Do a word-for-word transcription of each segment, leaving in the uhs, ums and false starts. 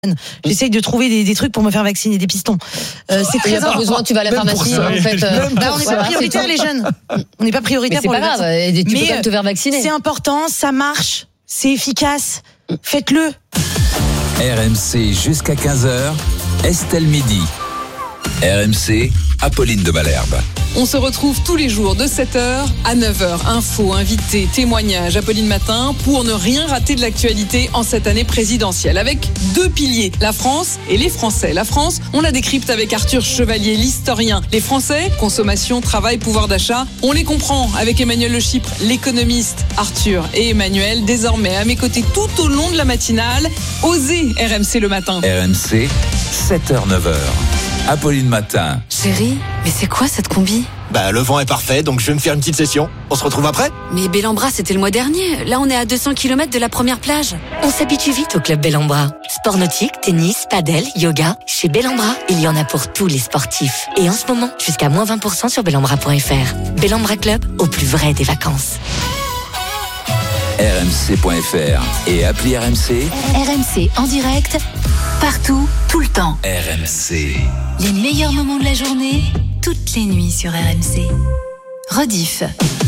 J'essaye de trouver des, des trucs pour me faire vacciner, des pistons. Euh, c'est très Il n'y a pas besoin, tu vas à la pharmacie. En fait, euh, bah, on n'est pas prioritaire, les jeunes. On n'est pas prioritaire mais pour c'est les pas grave, vaccins. Tu mais peux quand même te faire vacciner. C'est important, ça marche, c'est efficace. Faites-le. R M C jusqu'à quinze heures, Estelle Midi. R M C, Apolline de Malherbe. On se retrouve tous les jours de sept heures à neuf heures. Infos, invités, témoignages, Apolline Matin, pour ne rien rater de l'actualité en cette année présidentielle. Avec deux piliers, la France et les Français. La France, on la décrypte avec Arthur Chevalier, l'historien. Les Français, consommation, travail, pouvoir d'achat, on les comprend avec Emmanuel Le Chypre, l'économiste. Arthur et Emmanuel, désormais à mes côtés tout au long de la matinale. Osez R M C le matin. R M C, sept heures neuf heures. Apolline Matin. Chérie, mais c'est quoi cette combi ? Bah, le vent est parfait, donc je vais me faire une petite session. On se retrouve après ? Mais Bellambra, c'était le mois dernier. Là, on est à deux cents kilomètres de la première plage. On s'habitue vite au club Bellambra. Sport nautique, tennis, padel, yoga. Chez Bellambra, il y en a pour tous les sportifs. Et en ce moment, jusqu'à moins vingt pour cent sur bellambra point f r. Bellambra Club, au plus vrai des vacances. R M C point F R et appli R M C. R M C en direct, partout, tout le temps. R M C. Les meilleurs moments de la journée, toutes les nuits sur R M C. Rediff.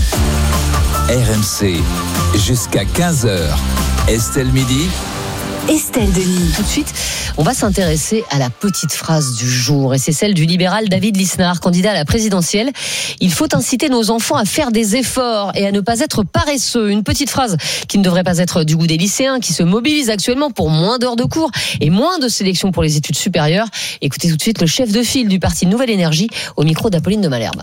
R M C, jusqu'à quinze heures. Estelle Midi. Estelle Denis. Tout de suite, on va s'intéresser à la petite phrase du jour. Et c'est celle du libéral David Lisnard, candidat à la présidentielle. Il faut inciter nos enfants à faire des efforts et à ne pas être paresseux. Une petite phrase qui ne devrait pas être du goût des lycéens, qui se mobilisent actuellement pour moins d'heures de cours et moins de sélection pour les études supérieures. Écoutez tout de suite le chef de file du parti Nouvelle Énergie au micro d'Apolline de Malherbe.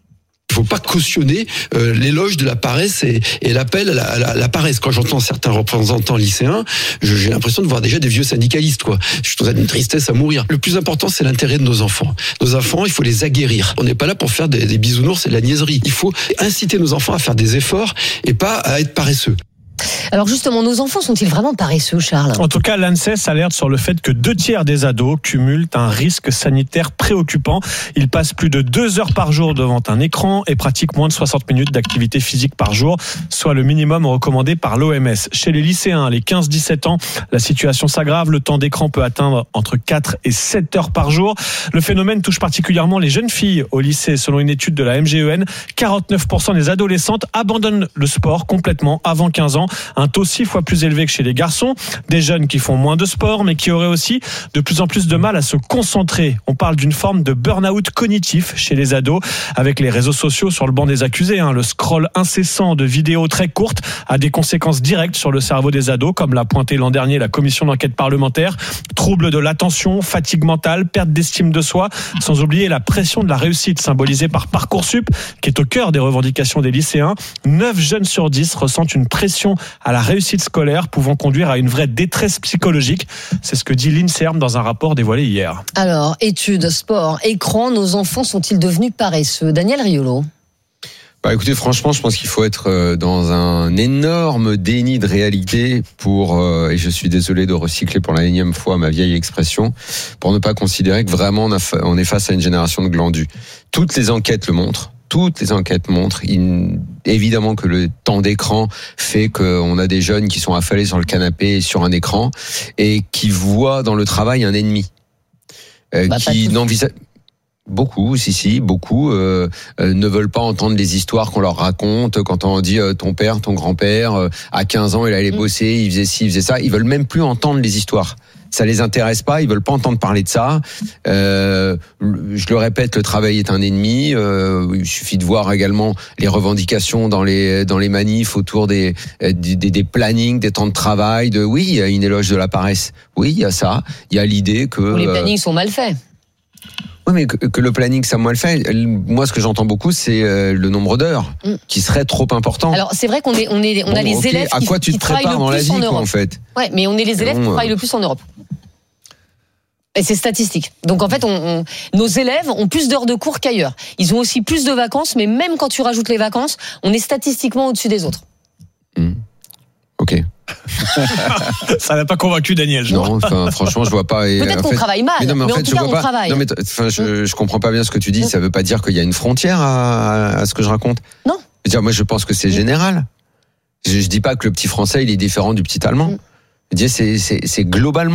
Il ne faut pas cautionner euh, l'éloge de la paresse et, et l'appel à la, à, la, à la paresse. Quand j'entends certains représentants lycéens, je, j'ai l'impression de voir déjà des vieux syndicalistes, quoi. Je trouve ça d'une tristesse à mourir. Le plus important, c'est l'intérêt de nos enfants. Nos enfants, il faut les aguerrir. On n'est pas là pour faire des, des bisounours et de la niaiserie. Il faut inciter nos enfants à faire des efforts et pas à être paresseux. Alors justement, nos enfants sont-ils vraiment paresseux, Charles ? En tout cas, l'ANSES alerte sur le fait que deux tiers des ados cumulent un risque sanitaire préoccupant. Ils passent plus de deux heures par jour devant un écran et pratiquent moins de soixante minutes d'activité physique par jour, soit le minimum recommandé par l'O M S. Chez les lycéens, les quinze dix-sept ans, la situation s'aggrave. Le temps d'écran peut atteindre entre quatre et sept heures par jour. Le phénomène touche particulièrement les jeunes filles au lycée. Selon une étude de la M G E N, quarante-neuf pour cent des adolescentes abandonnent le sport complètement avant quinze ans. Un taux six fois plus élevé que chez les garçons. Des jeunes qui font moins de sport, mais qui auraient aussi de plus en plus de mal à se concentrer. On parle d'une forme de burn-out cognitif chez les ados, avec les réseaux sociaux sur le banc des accusés. Hein. Le scroll incessant de vidéos très courtes a des conséquences directes sur le cerveau des ados, comme l'a pointé l'an dernier la commission d'enquête parlementaire. Troubles de l'attention, fatigue mentale, perte d'estime de soi, sans oublier la pression de la réussite symbolisée par Parcoursup, qui est au cœur des revendications des lycéens. neuf jeunes sur dix ressentent une pression à la réussite scolaire, pouvant conduire à une vraie détresse psychologique. C'est ce que dit l'INSERM dans un rapport dévoilé hier. Alors, études, sport, écran, nos enfants sont-ils devenus paresseux ? Daniel Riolo. Bah écoutez, franchement, je pense qu'il faut être dans un énorme déni de réalité pour, euh, et je suis désolé de recycler pour la énième fois ma vieille expression, pour ne pas considérer que vraiment on est face à une génération de glandus. Toutes les enquêtes le montrent. Toutes les enquêtes montrent, il, évidemment que le temps d'écran fait qu'on a des jeunes qui sont affalés sur le canapé sur un écran et qui voient dans le travail un ennemi. Euh, bah, qui n'envisagent... Beaucoup, si, si, beaucoup euh, euh, ne veulent pas entendre les histoires qu'on leur raconte quand on dit euh, ton père, ton grand-père, euh, à quinze ans, il allait bosser, il faisait ci, il faisait ça. Ils veulent même plus entendre les histoires. Ça les intéresse pas, ils veulent pas entendre parler de ça. Euh, je le répète, le travail est un ennemi. Euh, il suffit de voir également les revendications dans les dans les manifs autour des des, des plannings, des temps de travail. De oui, il y a une éloge de la paresse. Oui, il y a ça. Il y a l'idée que les plannings sont mal faits. Oui, mais que, que le planning soit mal fait. Moi, ce que j'entends beaucoup, c'est euh, le nombre d'heures mm. qui serait trop important. Alors, c'est vrai qu'on est, on est, on bon, a les okay. élèves à qui, quoi tu qui te prépares dans la vie, en, quoi, en fait. Ouais, mais on est les élèves bon, qui travaillent le plus en Europe. Et c'est statistique. Donc en fait, on, on, nos élèves ont plus d'heures de cours qu'ailleurs. Ils ont aussi plus de vacances, mais même quand tu rajoutes les vacances, on est statistiquement au-dessus des autres. Mm. Ok. Ça n'a pas convaincu Daniel. Je non, enfin, franchement, je vois pas. Et, Peut-être en qu'on fait, travaille mal, mais, non, mais, en mais fait, en tout je cas, vois on pas, travaille. Non, mais enfin, je, je comprends pas bien ce que tu dis. Ça veut pas dire qu'il y a une frontière à, à ce que je raconte. Non. Je veux dire, moi, je pense que c'est général. Je, je dis pas que le petit français il est différent du petit allemand. Je dis, c'est, c'est, c'est globalement.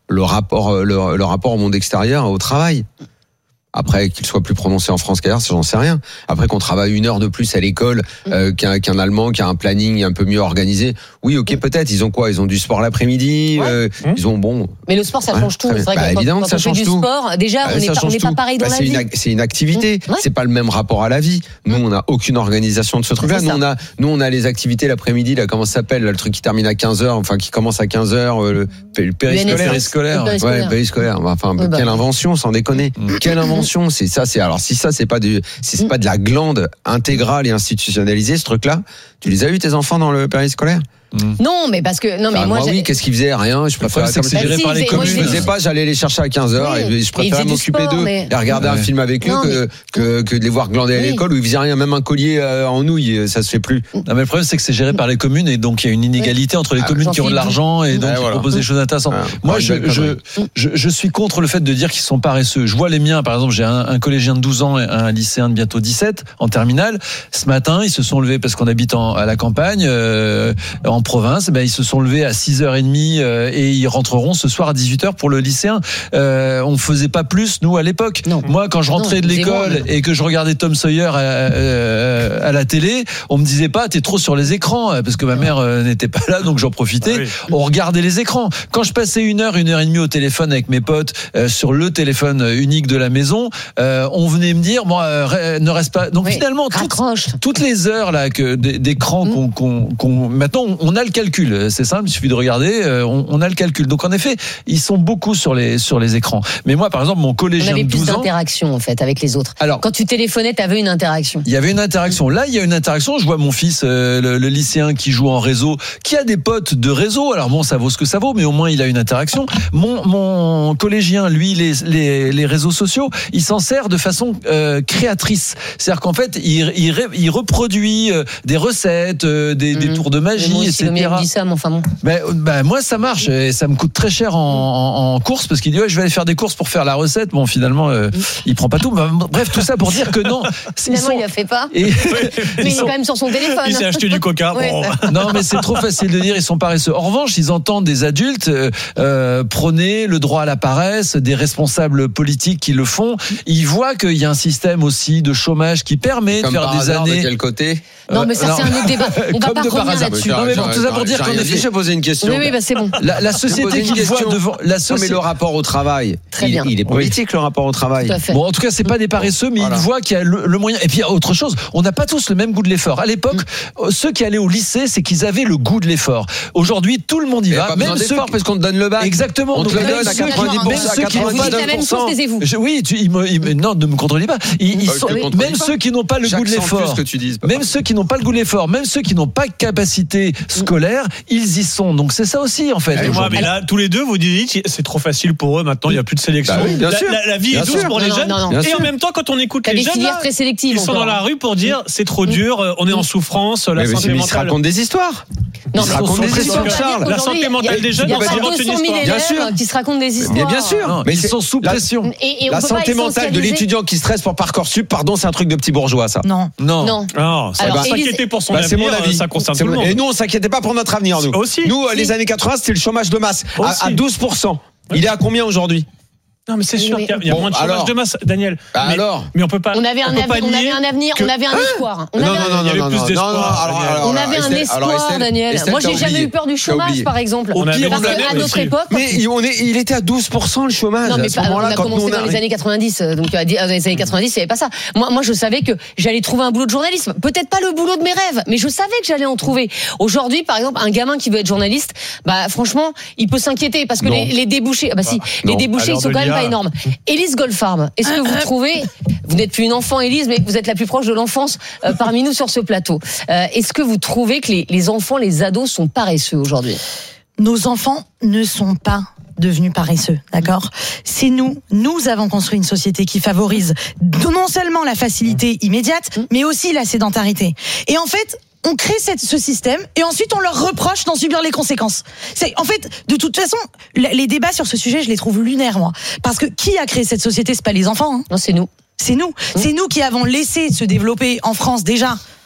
le rapport, le, le rapport au monde extérieur, au travail. Après, qu'il soit plus prononcé en France qu'ailleurs, ça, j'en sais rien. Après, qu'on travaille une heure de plus à l'école euh, qu'un, qu'un Allemand, qui a un planning un peu mieux organisé. Oui, ok, peut-être. Ils ont quoi? Ils ont du sport l'après-midi. Ouais. Euh, mmh. Ils ont bon. Mais le sport, ça change ouais, tout. C'est vrai bah, que évidemment quand, que ça quand change on fait tout. du sport, déjà, bah, on n'est pas, on n'est pas pareil dans bah, la c'est vie. Une, c'est une activité. Mmh. Ouais. C'est pas le même rapport à la vie. Nous, on n'a aucune organisation de ce truc-là. Nous, on a, nous, on a les activités l'après-midi. Là, comment ça s'appelle? Là, le truc qui termine à quinze heures, enfin, qui commence à quinze heures, le, le périscolaire. Périscolaire. Ouais, périscolaire. Enfin, ouais, bah, quelle invention, sans déconner. Mmh. Quelle invention. C'est ça, c'est, alors, si ça, c'est pas du, si c'est pas de la glande intégrale et institutionnalisée, ce truc-là, tu les as eu tes enfants dans le périscolaire? Mmh. Non, mais parce que non, mais enfin, moi, moi oui, qu'est-ce qu'ils faisaient? Rien. Je préférais c'est que c'est géré par les communes. Je faisais pas, j'allais les chercher à quinze heures oui. et je préférais m'occuper d'eux mais... et regarder ouais. un film avec non, eux que, mais... que que de les voir glander oui. à l'école où ils faisaient rien, même un collier en nouilles, ça se fait plus. Non, mais le problème c'est que c'est géré par les communes et donc il y a une inégalité oui. entre les ah, communes qui ont de l'argent et donc ouais, qui voilà. proposent des choses intéressantes. Ah, moi, je je, je je suis contre le fait de dire qu'ils sont paresseux. Je vois les miens, par exemple, j'ai un, un collégien de douze ans et un lycéen de bientôt dix-sept en terminale. Ce matin, ils se sont levés parce qu'on habite en, à la campagne, euh, en province. Ben ils se sont levés à six heures trente euh, et ils rentreront ce soir à dix-huit heures pour le lycéen. Euh, on faisait pas plus nous à l'époque. Non. Moi quand je rentrais non, de l'école et que je regardais Tom Sawyer à, à, à la télé, on me disait pas t'es trop sur les écrans parce que ma mère euh, n'était pas là donc j'en profitais. Ah oui. On regardait les écrans. Quand je passais une heure, une heure et demie au téléphone avec mes potes euh, sur le téléphone unique de la maison, euh, on venait me dire bon euh, ne reste pas. Donc oui. finalement toutes, toutes les heures là que d'écran mmh. qu'on, qu'on, qu'on maintenant on a le calcul. C'est simple, il suffit de regarder, on, on a le calcul. Donc en effet, ils sont beaucoup sur les sur les écrans. Mais moi, par exemple, mon collégien de douze ans, on avait plus d'interaction en fait avec les autres. Alors, quand tu téléphonais, tu avais une interaction. Il y avait une interaction. Là, il y a une interaction. Je vois mon fils, euh, le, le lycéen qui joue en réseau, qui a des potes de réseau. Alors bon, ça vaut ce que ça vaut, mais au moins il a une interaction. Mon mon collégien, lui, les les, les réseaux sociaux, il s'en sert de façon euh, créatrice. C'est-à-dire qu'en fait, il il, il reproduit euh, des recettes, euh, des, mmh. des tours de magie, et cetera. Ça, enfin bon. Ben, ben moi ça marche et ça me coûte très cher en, en, en course parce qu'il dit ouais je vais aller faire des courses pour faire la recette. Bon finalement euh, il prend pas tout. Ben, bref tout ça pour dire que non. Finalement sont... il a fait pas. Et... mais il sont... est quand même sur son téléphone. Il s'est acheté du coca. Ouais. Bon. Non mais c'est trop facile de dire ils sont paresseux. En revanche ils entendent des adultes euh, prôner le droit à la paresse, des responsables politiques qui le font. Ils voient qu'il y a un système aussi de chômage qui permet comme de faire par des hasard, années. De quel côté? Non mais ça non. c'est un autre débat. On va pas revenir là-dessus. Non mais bon, tout ça pour dire qu'on effet... J'ai posé une question. Oui, oui, bah c'est bon. La, la société qui voit devant la société. Non, mais le rapport au travail, Très il, bien. il est politique oui. le rapport au travail. Tout à fait. Bon, en tout cas, c'est pas des paresseux, mais voilà. Ils voient qu'il y a le, le moyen. Et puis il y a autre chose. On n'a pas tous le même goût de l'effort. À l'époque, mmh. ceux qui allaient au lycée, c'est qu'ils avaient le goût de l'effort. Aujourd'hui, tout le monde y va. Pas même ceux qui... parce qu'on te donne le bac. Exactement. On donc, te le donne à quatre-vingt-dix pour cent. Vous dites la même chose, taisez-vous. Oui, tu, il me, il me, non, ne me contredis pas. Ils, ils sont, même ceux qui n'ont pas le goût de l'effort. Même ceux qui n'ont pas le goût de l'effort, même ceux qui n'ont pas de capacité scolaire, ils y sont. Donc c'est ça aussi en fait. Moi, mais là, tous les deux, vous dites c'est trop facile pour eux. Maintenant, il n'y a plus de sélection. Bah oui, bien la, sûr. La, la vie bien est douce sûr. pour non, les non, jeunes. Non, non, et en même temps, quand on écoute les jeunes, là, ils sont dans la rue pour dire c'est trop dur, on est en souffrance, la santé mentale. Ils se racontent des histoires. Non, ils se racontent des histoires, Charles. La santé mentale des jeunes, il y a pas deux cent mille élèves qui se racontent des histoires. Bien sûr. Mais ils sont sous pression. La santé mentale de l'étudiant qui stresse pour Parcoursup, pardon, c'est un truc de petit bourgeois, ça. Non. Non. Non. S'inquiéter pour son avenir, ça concerne tout le monde. Et nous, on s'inquiétait pas pour notre avenir, nous. Aussi. Nous, les années quatre-vingts, c'était le chômage de masse à douze pour cent. Il est à combien aujourd'hui? Non, mais c'est sûr qu'il y a, bon, moins de chômage alors, de masse, Daniel. Bah mais, alors mais on peut pas. On avait, un, avi- on avait un avenir, que... on avait un espoir. On non, avait non, un... non, non, non, non, non, non, alors, alors, on avait un Estelle, espoir, alors, Estelle, Daniel. Estelle, Moi, j'ai jamais eu peur du chômage, par exemple. On Parce avait qu'à notre époque. Mais on est, il était à douze pour cent le chômage. Non, mais à ce moment-là, on a quand commencé dans les années quatre-vingt-dix. Donc, dans les années quatre-vingt-dix, il n'y avait pas ça. Moi, moi, je savais que j'allais trouver un boulot de journalisme. Peut-être pas le boulot de mes rêves, mais je savais que j'allais en trouver. Aujourd'hui, par exemple, un gamin qui veut être journaliste, bah, franchement, il peut s'inquiéter parce que les, les débouchés, bah si, les débouchés, ils sont quand même pas énormes. Élise Goldfarb. Est-ce que vous trouvez, vous n'êtes plus une enfant, Élise, mais vous êtes la plus proche de l'enfance euh, parmi nous sur ce plateau. Euh, est-ce que vous trouvez que les, les enfants, les ados sont paresseux aujourd'hui? Nos enfants ne sont pas devenus paresseux, d'accord? C'est nous, nous avons construit une société qui favorise non seulement la facilité immédiate, mais aussi la sédentarité. Et en fait, on crée cette, ce système et ensuite on leur reproche d'en subir les conséquences. C'est, en fait, de toute façon, les débats sur ce sujet, je les trouve lunaires, moi. Parce que qui a créé cette société? C'est pas les enfants, hein. Non, c'est nous. C'est nous. Mmh. C'est nous qui avons laissé se développer en France déjà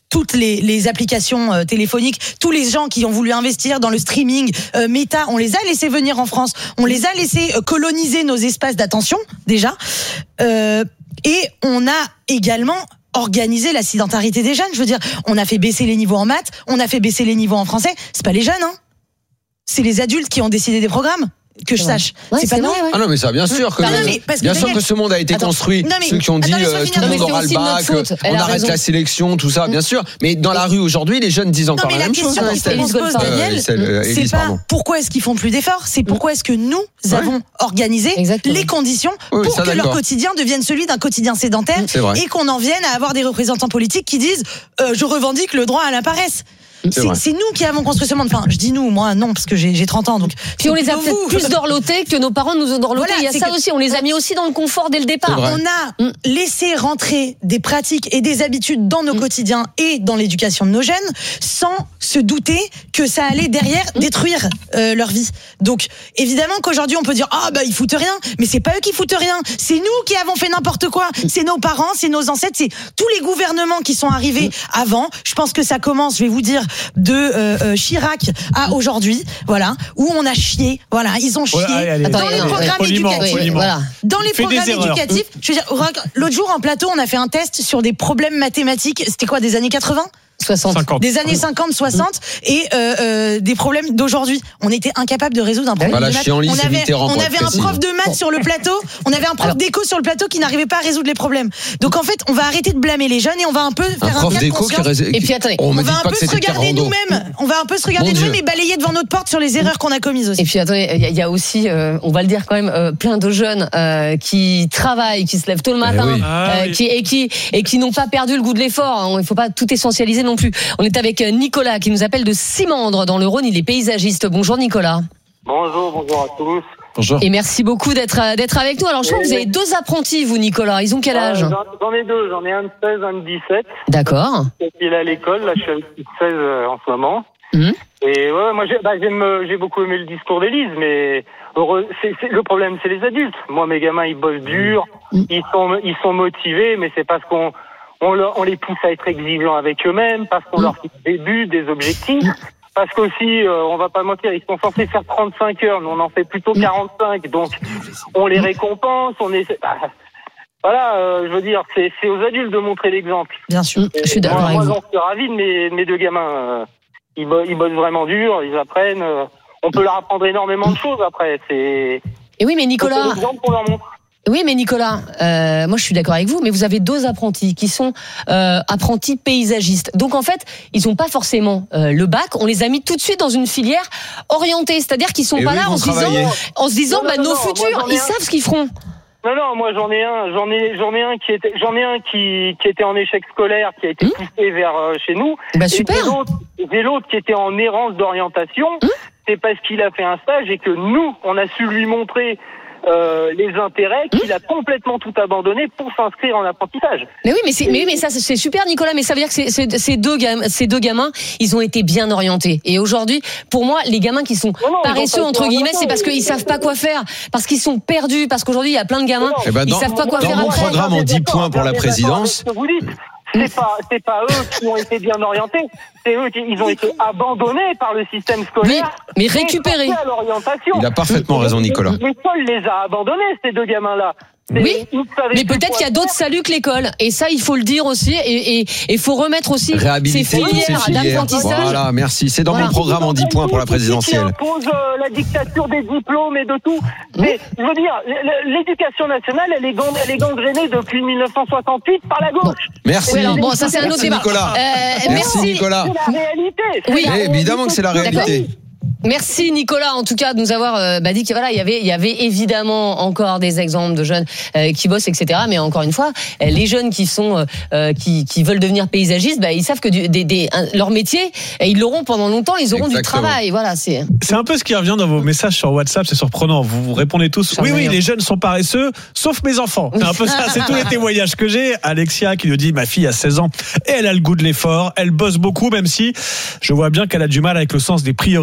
toutes les, les applications euh, téléphoniques, tous les gens qui ont voulu investir dans le streaming, euh, Meta, on les a laissés venir en France, on les a laissés euh, coloniser nos espaces d'attention déjà, euh, et on a également organisé la sédentarité des jeunes. Je veux dire, on a fait baisser les niveaux en maths, on a fait baisser les niveaux en français. C'est pas les jeunes, hein. C'est les adultes qui ont décidé des programmes. Que je sache, ouais, c'est, c'est pas nous. Ouais. Ah non, mais ça, bien sûr que, non, mais parce que bien sûr Daniel, que ce monde a été attends, construit. Non, mais, ceux qui ont dit attends, euh, tout le monde aura le bac, on arrête raison. la sélection, tout ça, bien sûr. Mais dans la rue aujourd'hui, les jeunes disent encore non, mais la, la même chose. La question qu'on se pose, Daniel, euh, c'est, euh, c'est Élise, pas pardon. pourquoi est-ce qu'ils font plus d'efforts, c'est pourquoi est-ce que nous ouais. avons organisé Exactement. les conditions oui, pour ça, que d'accord. leur quotidien devienne celui d'un quotidien sédentaire et qu'on en vienne à avoir des représentants politiques qui disent euh, je revendique le droit à la paresse. C'est, c'est, c'est nous qui avons construit ce monde. Enfin, je dis nous, moi non, parce que j'ai, j'ai trente ans. Donc, puis on les a peut-être vous. plus dorlotés que nos parents nous ont dorlotés. Voilà, il y a ça que... aussi, on les a mis aussi dans le confort dès le départ. On a mmh. laissé rentrer des pratiques et des habitudes dans nos mmh. quotidiens et dans l'éducation de nos jeunes, sans se douter que ça allait derrière mmh. détruire euh, leur vie. Donc, évidemment qu'aujourd'hui on peut dire ah bah ils foutent rien, mais c'est pas eux qui foutent rien, c'est nous qui avons fait n'importe quoi. Mmh. C'est nos parents, c'est nos ancêtres, c'est tous les gouvernements qui sont arrivés mmh. avant. Je pense que ça commence, je vais vous dire, de euh, euh, Chirac à aujourd'hui, voilà, où on a chié, voilà, ils ont chié ouais, allez, allez, dans allez, les allez, programmes poliment, éducatifs, poliment. voilà, dans les programmes éducatifs. Je veux dire, l'autre jour en plateau, on a fait un test sur des problèmes mathématiques. C'était quoi, des années quatre-vingts? soixante. cinquante. Des années cinquante, soixante et euh, euh, des problèmes d'aujourd'hui. On était incapable de résoudre un problème voilà, de maths. On avait, on avait un prof de maths sur le plateau, on avait un prof Alors, d'éco sur le plateau qui n'arrivait pas à résoudre les problèmes. Donc en fait, on va arrêter de blâmer les jeunes et on va un peu faire un, un prof bien de conscience. Rés... Et puis attendez, on, on va un peu se regarder nous-mêmes. On va un peu se regarder nous-mêmes et balayer devant notre porte sur les erreurs qu'on a commises aussi. Et puis attendez, il y, y a aussi, euh, on va le dire quand même, euh, plein de jeunes euh, qui travaillent, qui se lèvent tôt le matin, oui. euh, ah, oui. qui et qui et qui n'ont pas perdu le goût de l'effort. Il ne faut pas tout essentialiser non plus. On est avec Nicolas qui nous appelle de Simandre dans le Rhône, il est paysagiste. Bonjour Nicolas. Bonjour, bonjour à tous. Bonjour. Et merci beaucoup d'être d'être avec nous. Alors je crois que vous avez deux apprentis vous Nicolas, ils ont quel âge? euh, j'en, j'en ai deux, j'en ai un de seize, un de dix-sept. D'accord. Il est à l'école, là je suis avec seize euh, en ce moment. Mmh. Et ouais, moi j'ai, bah, j'aime, j'ai beaucoup aimé le discours d'Élise, mais heureux, c'est, c'est, le problème c'est les adultes. Moi mes gamins ils bossent dur, mmh. ils sont ils sont motivés, mais c'est parce qu'on on, leur, on les pousse à être exigeants avec eux-mêmes, parce qu'on mmh. leur fixe des buts, des objectifs. Parce qu'aussi, euh, on va pas mentir, ils sont censés faire trente-cinq heures, nous on en fait plutôt quarante-cinq, donc on les récompense, on est... Bah, voilà, euh, je veux dire, c'est, c'est aux adultes de montrer l'exemple. Bien sûr, et je suis d'accord moi, avec moi, vous. Moi, j'en suis ravi de mes, de mes deux gamins. Euh, ils, bo- ils bossent vraiment dur, ils apprennent. Euh, on peut leur apprendre énormément de choses après. C'est... Et oui, mais Nicolas... C'est l'exemple qu'on leur montre. Oui, mais Nicolas, euh, moi je suis d'accord avec vous, mais vous avez deux apprentis qui sont euh, apprentis paysagistes. Donc en fait, ils n'ont pas forcément euh, le bac. On les a mis tout de suite dans une filière orientée, c'est-à-dire qu'ils sont Et pas oui, là en se, disant, en se disant, non, non, bah non, nos non, futurs, moi, ils un... savent ce qu'ils feront. Non, non, moi j'en ai un, j'en ai, j'en ai un qui était, j'en ai un qui, qui était en échec scolaire, qui a été mmh. poussé vers euh, chez nous. Bah super. Et j'ai l'autre, j'ai l'autre qui était en errance d'orientation. Mmh. C'est parce qu'il a fait un stage et que nous, on a su lui montrer. Euh, les intérêts qu'il a complètement tout abandonné pour s'inscrire en apprentissage. Mais oui, mais c'est, mais, mais ça c'est super Nicolas, mais ça veut dire que c'est, c'est, ces deux gamins, ces deux gamins, ils ont été bien orientés. Et aujourd'hui, pour moi, les gamins qui sont non, non, paresseux entre guillemets, c'est parce qu'ils savent pas quoi faire, parce qu'ils sont perdus, parce qu'aujourd'hui il y a plein de gamins, eh ben ils dans, savent pas quoi dans faire. Dans mon après. programme en dix points pour la présidence. C'est pas, c'est pas eux qui ont été bien orientés. C'est eux qui, ils ont été abandonnés par le système scolaire. Mais, mais récupérés. À l'orientation. Il a parfaitement raison, Nicolas. L'école les a abandonnés, ces deux gamins-là. Oui, mais peut-être qu'il y a d'autres saluts que l'école. Et ça, il faut le dire aussi. Et il faut remettre aussi ces filières, ces filières d'apprentissage. Voilà, merci. C'est dans voilà. mon programme en dix points pour la présidentielle. Qui impose euh, la dictature des diplômes et de tout. Mais je veux dire, l'éducation nationale, elle est, gang, elle est gangrénée depuis dix-neuf cent soixante-huit par la gauche. Bon. Merci. Oui, alors, bon, ça c'est un autre débat. Nicolas. Euh, merci, merci Nicolas. C'est la réalité. C'est oui, la réalité. évidemment que c'est la réalité. Merci Nicolas en tout cas de nous avoir euh, bah, dit que voilà il y avait il y avait évidemment encore des exemples de jeunes euh, qui bossent etc mais encore une fois euh, les jeunes qui sont euh, qui qui veulent devenir paysagistes bah, ils savent que du, des, des, un, leur métier ils l'auront pendant longtemps ils auront Exactement. du travail voilà c'est c'est un peu ce qui revient dans vos messages sur WhatsApp, c'est surprenant, vous, vous répondez tous oui oui les jeunes sont paresseux sauf mes enfants, c'est un peu ça, c'est tous les témoignages que j'ai. Alexia qui nous dit ma fille a seize ans et elle a le goût de l'effort, elle bosse beaucoup même si je vois bien qu'elle a du mal avec le sens des priorités, elle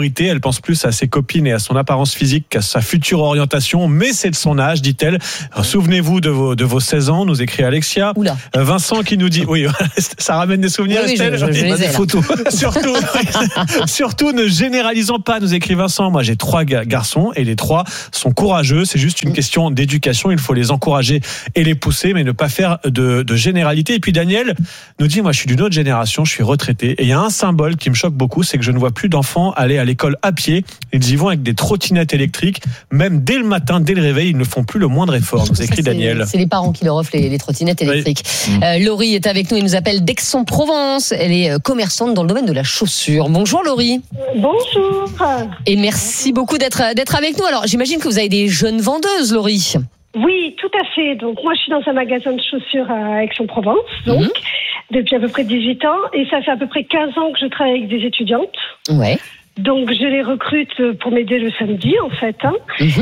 pense plus à ses copines et à son apparence physique qu'à sa future orientation, mais c'est de son âge, dit-elle. Alors, souvenez-vous de vos, de vos seize ans, nous écrit Alexia. Oula. Vincent qui nous dit, oui, ça ramène des souvenirs, oui, Estelle. Je, je, je les ai, des photos. surtout, surtout, ne généralisons pas, nous écrit Vincent. Moi, j'ai trois garçons et les trois sont courageux. C'est juste une question d'éducation. Il faut les encourager et les pousser, mais ne pas faire de, de généralité. Et puis Daniel nous dit, moi, je suis d'une autre génération, je suis retraité. Et il y a un symbole qui me choque beaucoup, c'est que je ne vois plus d'enfants aller à l'école à pied. Ils y vont avec des trottinettes électriques. Même dès le matin, dès le réveil, ils ne font plus le moindre effort. Nous écrit ça, Daniel. C'est, c'est les parents qui leur offrent les, les trottinettes électriques. Oui. Euh, Laurie est avec nous et nous appelle d'Aix-en-Provence. Elle est commerçante dans le domaine de la chaussure. Bonjour Laurie. Bonjour. Et merci beaucoup d'être, d'être avec nous. Alors j'imagine que vous avez des jeunes vendeuses, Laurie. Oui, tout à fait. Donc moi je suis dans un magasin de chaussures à Aix-en-Provence, donc mmh. depuis à peu près dix-huit ans, et ça fait à peu près quinze ans que je travaille avec des étudiantes. Ouais. Donc je les recrute pour m'aider le samedi en fait. Hein. Mmh.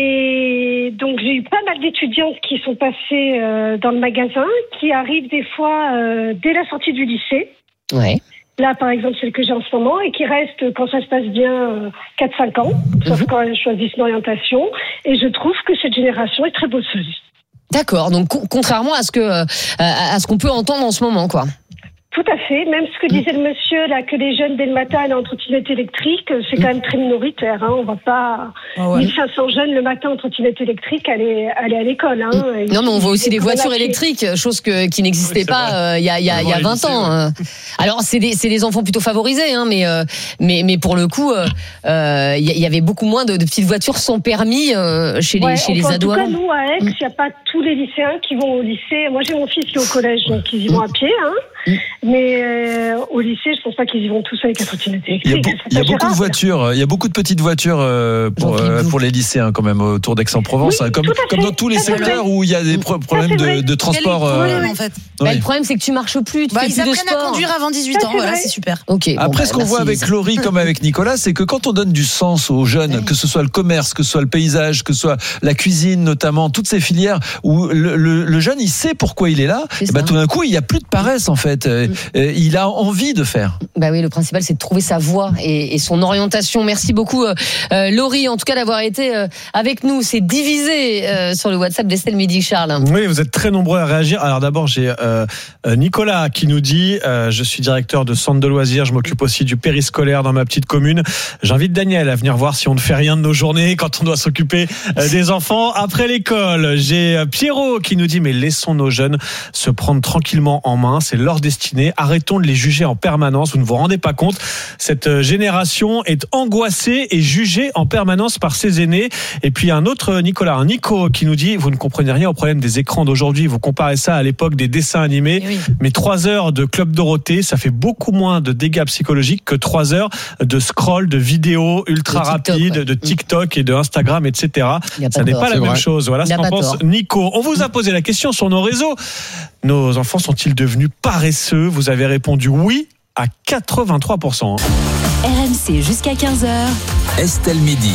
Et donc j'ai eu pas mal d'étudiantes qui sont passées euh, dans le magasin, qui arrivent des fois euh, dès la sortie du lycée. Ouais. Là, par exemple, c'est le que j'ai en ce moment et qui reste, quand ça se passe bien, euh, quatre à cinq ans, sauf mmh. quand elles choisissent une orientation. Et je trouve que cette génération est très bosseuse. D'accord, donc co- contrairement à ce, que, euh, à ce qu'on peut entendre en ce moment, quoi. Tout à fait. Même ce que disait le monsieur, là, que les jeunes, dès le matin, allaient en trottinette électrique, c'est quand même très minoritaire. Hein. On va pas... Oh ouais. mille cinq cents jeunes, le matin, en trottinette électrique, aller, aller à l'école. Hein. Non, mais on voit aussi des voitures électriques, chose que, qui n'existait oui, pas il euh, y a, y a, y a vingt ans. Hein. Alors, c'est des, c'est des enfants plutôt favorisés, hein, mais, euh, mais, mais pour le coup, il euh, y, y avait beaucoup moins de, de petites voitures sans permis euh, chez les, ouais, chez les ados. En tout cas, nous, à Aix, il n'y a pas tous les lycéens qui vont au lycée. Moi, j'ai mon fils qui est au collège, donc ils y vont à pied, hein. Mais euh, au lycée, je pense pas qu'ils y vont tous avec la trottinette électrique. Il y a, beau, il y a beaucoup de voitures, il y a beaucoup de petites voitures euh, pour, euh, pour les lycéens quand même autour d'Aix-en-Provence, oui, hein, comme, comme dans tous les ça secteurs où il y a des pro- problèmes de, de transport. Euh... Problèmes, en fait. Bah, oui. Le problème, c'est que tu marches plus, tu bah, fais ils plus apprennent de sport. à conduire avant dix-huit ans, voilà, c'est super. Okay, Après, bon, bah, ce qu'on merci, voit avec Laurie comme avec Nicolas, c'est que quand on donne du sens aux jeunes, oui. que ce soit le commerce, que ce soit le paysage, que ce soit la cuisine notamment, toutes ces filières où le, le, le jeune, il sait pourquoi il est là, et bah, tout d'un coup, il n'y a plus de paresse en fait. Mm. Il a envie de faire. Bah oui, le principal, c'est de trouver sa voie et, et son orientation. Merci beaucoup, euh, Laurie, en tout cas d'avoir été euh, avec nous. C'est divisé euh, sur le WhatsApp d'Estelle Midi, Charles. Oui, vous êtes très nombreux à réagir. Alors d'abord, j'ai euh, Nicolas qui nous dit euh, je suis directeur de centre de loisirs, je m'occupe aussi du périscolaire dans ma petite commune. J'invite Daniel à venir voir si on ne fait rien de nos journées quand on doit s'occuper euh, des enfants après l'école. J'ai euh, Pierrot qui nous dit mais laissons nos jeunes se prendre tranquillement en main, c'est leur destinée. Arrêtons de les juger en permanence. Vous ne vous rendez pas compte, cette génération est angoissée et jugée en permanence par ses aînés. Et puis un autre Nicolas, un Nico qui nous dit vous ne comprenez rien au problème des écrans d'aujourd'hui, vous comparez ça à l'époque des dessins animés, oui. mais trois heures de Club Dorothée, ça fait beaucoup moins de dégâts psychologiques que trois heures de scroll, de vidéos ultra rapides, ouais. de TikTok et de Instagram, et cetera. Ça n'est pas la même chose. Voilà ce qu'en pense Nico. On vous a posé la question sur nos réseaux. Nos enfants sont-ils devenus paresseux ? Vous avez répondu oui à quatre-vingt-trois pour cent. R M C jusqu'à quinze heures. Estelle Midi.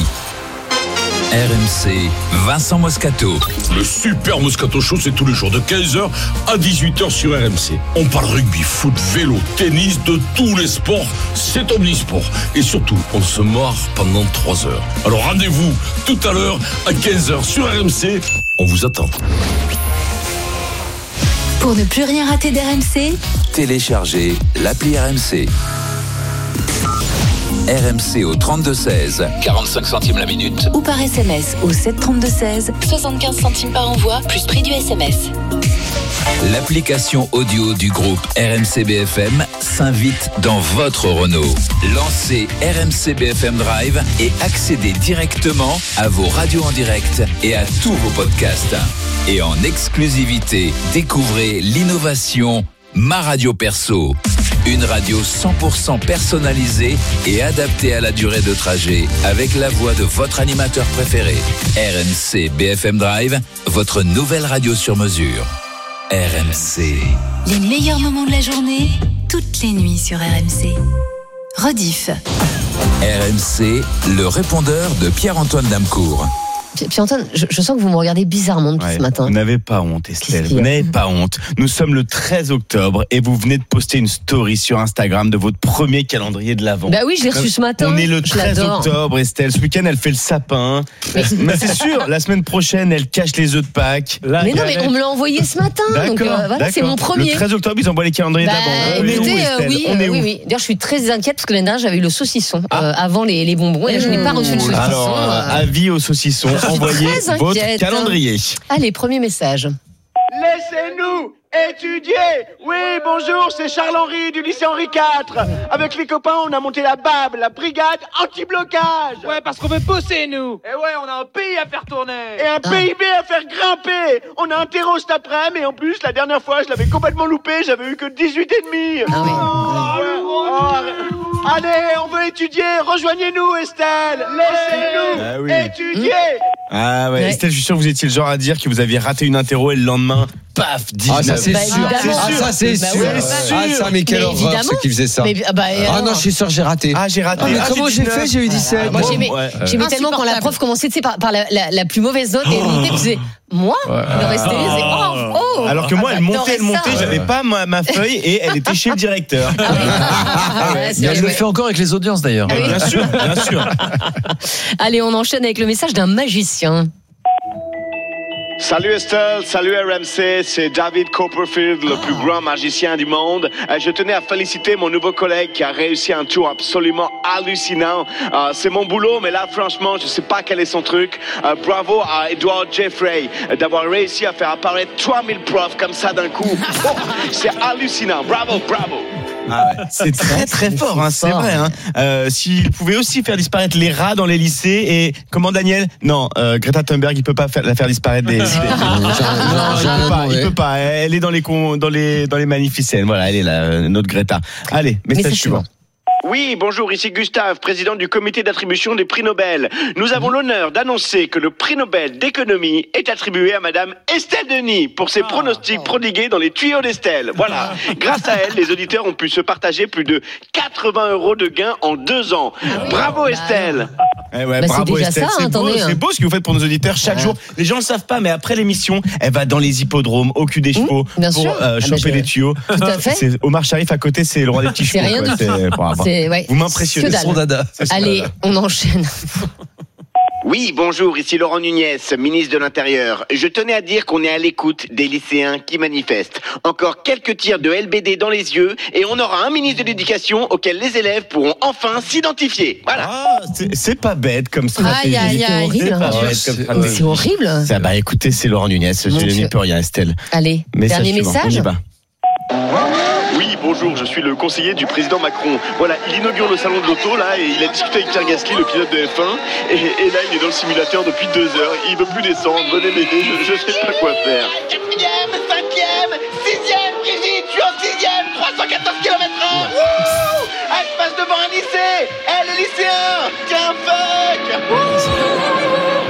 R M C, Vincent Moscato. Le super Moscato Show, c'est tous les jours de quinze heures à dix-huit heures sur R M C. On parle rugby, foot, vélo, tennis, de tous les sports. C'est omnisport. Et surtout, on se marre pendant trois heures. Alors rendez-vous tout à l'heure à quinze heures sur R M C. On vous attend. Pour ne plus rien rater d'R M C, téléchargez l'appli R M C. R M C au trente-deux seize, quarante-cinq centimes la minute. Ou par S M S au sept trente-deux seize, soixante-quinze centimes par envoi, plus prix du S M S. L'application audio du groupe R M C B F M s'invite dans votre Renault. Lancez R M C B F M Drive et accédez directement à vos radios en direct et à tous vos podcasts. Et en exclusivité, découvrez l'innovation Ma Radio Perso. Une radio cent pour cent personnalisée et adaptée à la durée de trajet avec la voix de votre animateur préféré. R M C B F M Drive, votre nouvelle radio sur mesure. R M C. Les meilleurs moments de la journée, toutes les nuits sur R M C. Rediff. R M C, le répondeur de Pierre-Antoine Damcourt. Puis Antoine, je, je sens que vous me regardez bizarrement depuis Ouais, ce matin. Vous n'avez pas honte, Estelle. Qu'est-ce qu'il y Vous a n'avez pas honte. Nous sommes le treize octobre et vous venez de poster une story sur Instagram de votre premier calendrier de l'Avent. Bah oui, je l'ai reçu ce matin. On est le Je treize l'adore. octobre, Estelle. Ce week-end, elle fait le sapin. Mais, mais c'est sûr, la semaine prochaine, elle cache les œufs de Pâques. Mais non, mais on me l'a envoyé ce matin. D'accord, Donc euh, voilà, c'est d'accord. mon premier. Le treize octobre, ils envoient les calendriers Bah, d'Avent. On est où, écoutez, euh, Estelle oui, On est euh, où oui, oui. D'ailleurs, je suis très inquiète parce que l'année dernière, j'avais eu le saucisson euh, avant les, les bonbons et là, je n'ai pas reçu le saucisson. Alors, euh, euh, avis au saucisson, je suis envoyez très votre inquiète. calendrier. Allez, premier message. Laissez-nous étudier. Oui, bonjour, c'est Charles-Henri du lycée Henri quatre. Avec les copains, on a monté la B A B, la brigade anti-blocage. Ouais, parce qu'on veut bosser, nous. Et ouais, on a un pays à faire tourner. Et un Ah. P I B à faire grimper. On a un terreau cet après-midi, et en plus, la dernière fois, je l'avais complètement loupé, j'avais eu que dix-huit et demi. Ah oui. Oh, oh, allez, on veut étudier, rejoignez-nous, Estelle. Laissez-nous Ah oui. étudier. Ah ouais. Ouais. Estelle, je suis sûr que vous étiez le genre à dire que vous aviez raté une interro et le lendemain, paf, dix-neuf. Ah, ça c'est Bah, sûr. évidemment. Ah, ça c'est Bah sûr. oui, Ah, ça, mais quelle Mais horreur évidemment. ceux qui faisaient ça. Mais, ah, bah, Ah alors. non, je suis sûr, j'ai raté. Ah, j'ai raté. Ah, mais Ah, comment j'ai dix-neuf. fait J'ai eu dix-sept. Moi Bon, j'aimais, ouais. j'aimais tellement quand la prof commençait tu sais, par, par la, la, la plus mauvaise note et elle montait, tu disais moi le rester c'est oh, oh Alors que moi, elle montait, elle montait, ça. j'avais pas ma, ma feuille et elle était chez le directeur. Ah ouais, c'est Mais elle le vrai. fait encore avec les audiences d'ailleurs. Ah oui. Bien sûr, bien sûr. Allez, on enchaîne avec le message d'un magicien. Salut Estelle, salut R M C, c'est David Copperfield, le plus grand magicien du monde. Euh, je tenais à féliciter mon nouveau collègue qui a réussi un tour absolument hallucinant. Euh, c'est mon boulot, mais là franchement, je sais pas quel est son truc. Euh, bravo à Edward Jeffrey euh, d'avoir réussi à faire apparaître trois mille profs comme ça d'un coup. Oh, c'est hallucinant, bravo, bravo. Ah ouais. C'est très très fort, hein, c'est vrai. Hein. Euh, S'il pouvait aussi faire disparaître les rats dans les lycées et comment Daniel Non, euh, Greta Thunberg, il peut pas faire, la faire disparaître des. des... non, il peut pas, il peut pas. Elle est dans les con, dans les dans les magnificents. Voilà, elle est là, euh, notre Greta. Allez, message suivant. Oui, bonjour, ici Gustave, président du comité d'attribution des prix Nobel. Nous avons l'honneur d'annoncer que le prix Nobel d'économie est attribué à madame Estelle Denis pour ses pronostics prodigués dans les tuyaux d'Estelle. Voilà. Grâce à elle, les auditeurs ont pu se partager plus de quatre-vingts euros de gains en deux ans. Bravo Estelle. Eh ouais, Bah, c'est bravo déjà Estelle, ça, c'est beau, attendez, hein. c'est beau ce que vous faites pour nos auditeurs chaque Ouais. jour. Les gens le savent pas, mais après l'émission, elle va dans les hippodromes, au cul des chevaux, bien pour sûr. euh, Ah, choper bah, je- les tuyaux. Tout à fait. C'est Omar Sharif à côté, c'est le roi des petits C'est chevaux. rien quoi. du tout. C'est- bravo. C'est- ouais. Vous m'impressionnez. Que dalle. Son dada. C'est son Allez, dada. on enchaîne. Oui, bonjour, ici Laurent Nunez, ministre de l'Intérieur. Je tenais à dire qu'on est à l'écoute des lycéens qui manifestent. Encore quelques tirs de L B D dans les yeux et on aura un ministre de l'Éducation auquel les élèves pourront enfin s'identifier. Voilà. Ah, c'est- c'est pas bête comme stratégie. Aïe, aïe, aïe. C'est pas C'est bête comme Mais stratégie. c'est horrible. Ça, bah écoutez, c'est Laurent Nunez. Je Mon ne Dieu. n'y peux rien, Estelle. Allez, Message dernier suivant, message. on y va. Oui, bonjour, je suis le conseiller du président Macron. Voilà, il inaugure le salon de l'auto là et il a discuté avec Pierre Gasly, le pilote de F un. Et, et là, il est dans le simulateur depuis deux heures. Il veut plus descendre. Venez m'aider, je, je sais pas quoi faire. Quatrième, cinquième, sixième, Brigitte, je suis en sixième, trois cent quatorze kilomètres heure. Wouh! Elle passe devant un lycée. Elle est lycéen. Tiens, fuck.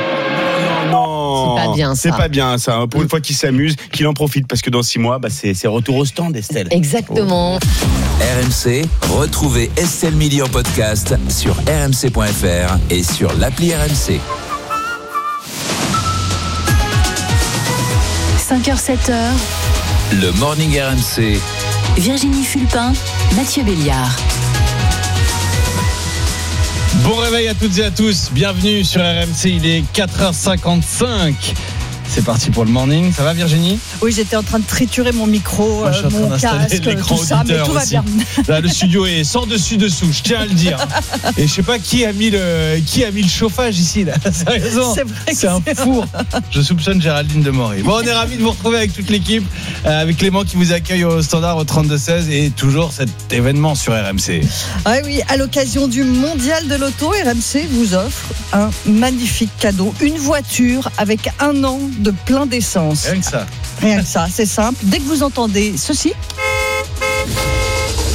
Non, C'est pas bien, c'est ça. pas bien ça. Pour une fois qu'il s'amuse, qu'il en profite parce que dans six mois, bah, c'est c'est retour au stand, Estelle. Exactement. R M C, retrouvez Estelle Milly en podcast sur r m c point f r et sur l'appli R M C. cinq heures sept heures, Le Morning R M C. Virginie Fulpin, Mathieu Béliard. Bon réveil à toutes et à tous, bienvenue sur R M C, il est quatre heures cinquante-cinq. C'est parti pour le morning, ça va Virginie ? Oui, j'étais en train de triturer mon micro, Moi, je suis euh, en train mon d'installer casque, l'écran tout ça, mais auditeur tout va aussi. bien. Là, le studio est sans dessus dessous, je tiens à le dire. Et je sais pas qui a mis le qui a mis le chauffage ici là. Sérieusement, C'est vrai que c'est un c'est- four. Je soupçonne Géraldine Demory. Bon, on est ravis de vous retrouver avec toute l'équipe, euh, avec Clément qui vous accueille au standard au trente-deux seize et toujours cet événement sur R M C. Ah oui, à l'occasion du mondial de l'auto, R M C vous offre un magnifique cadeau, une voiture avec un an de plein d'essence. Rien que ça. Rien que ça, c'est simple. Dès que vous entendez ceci,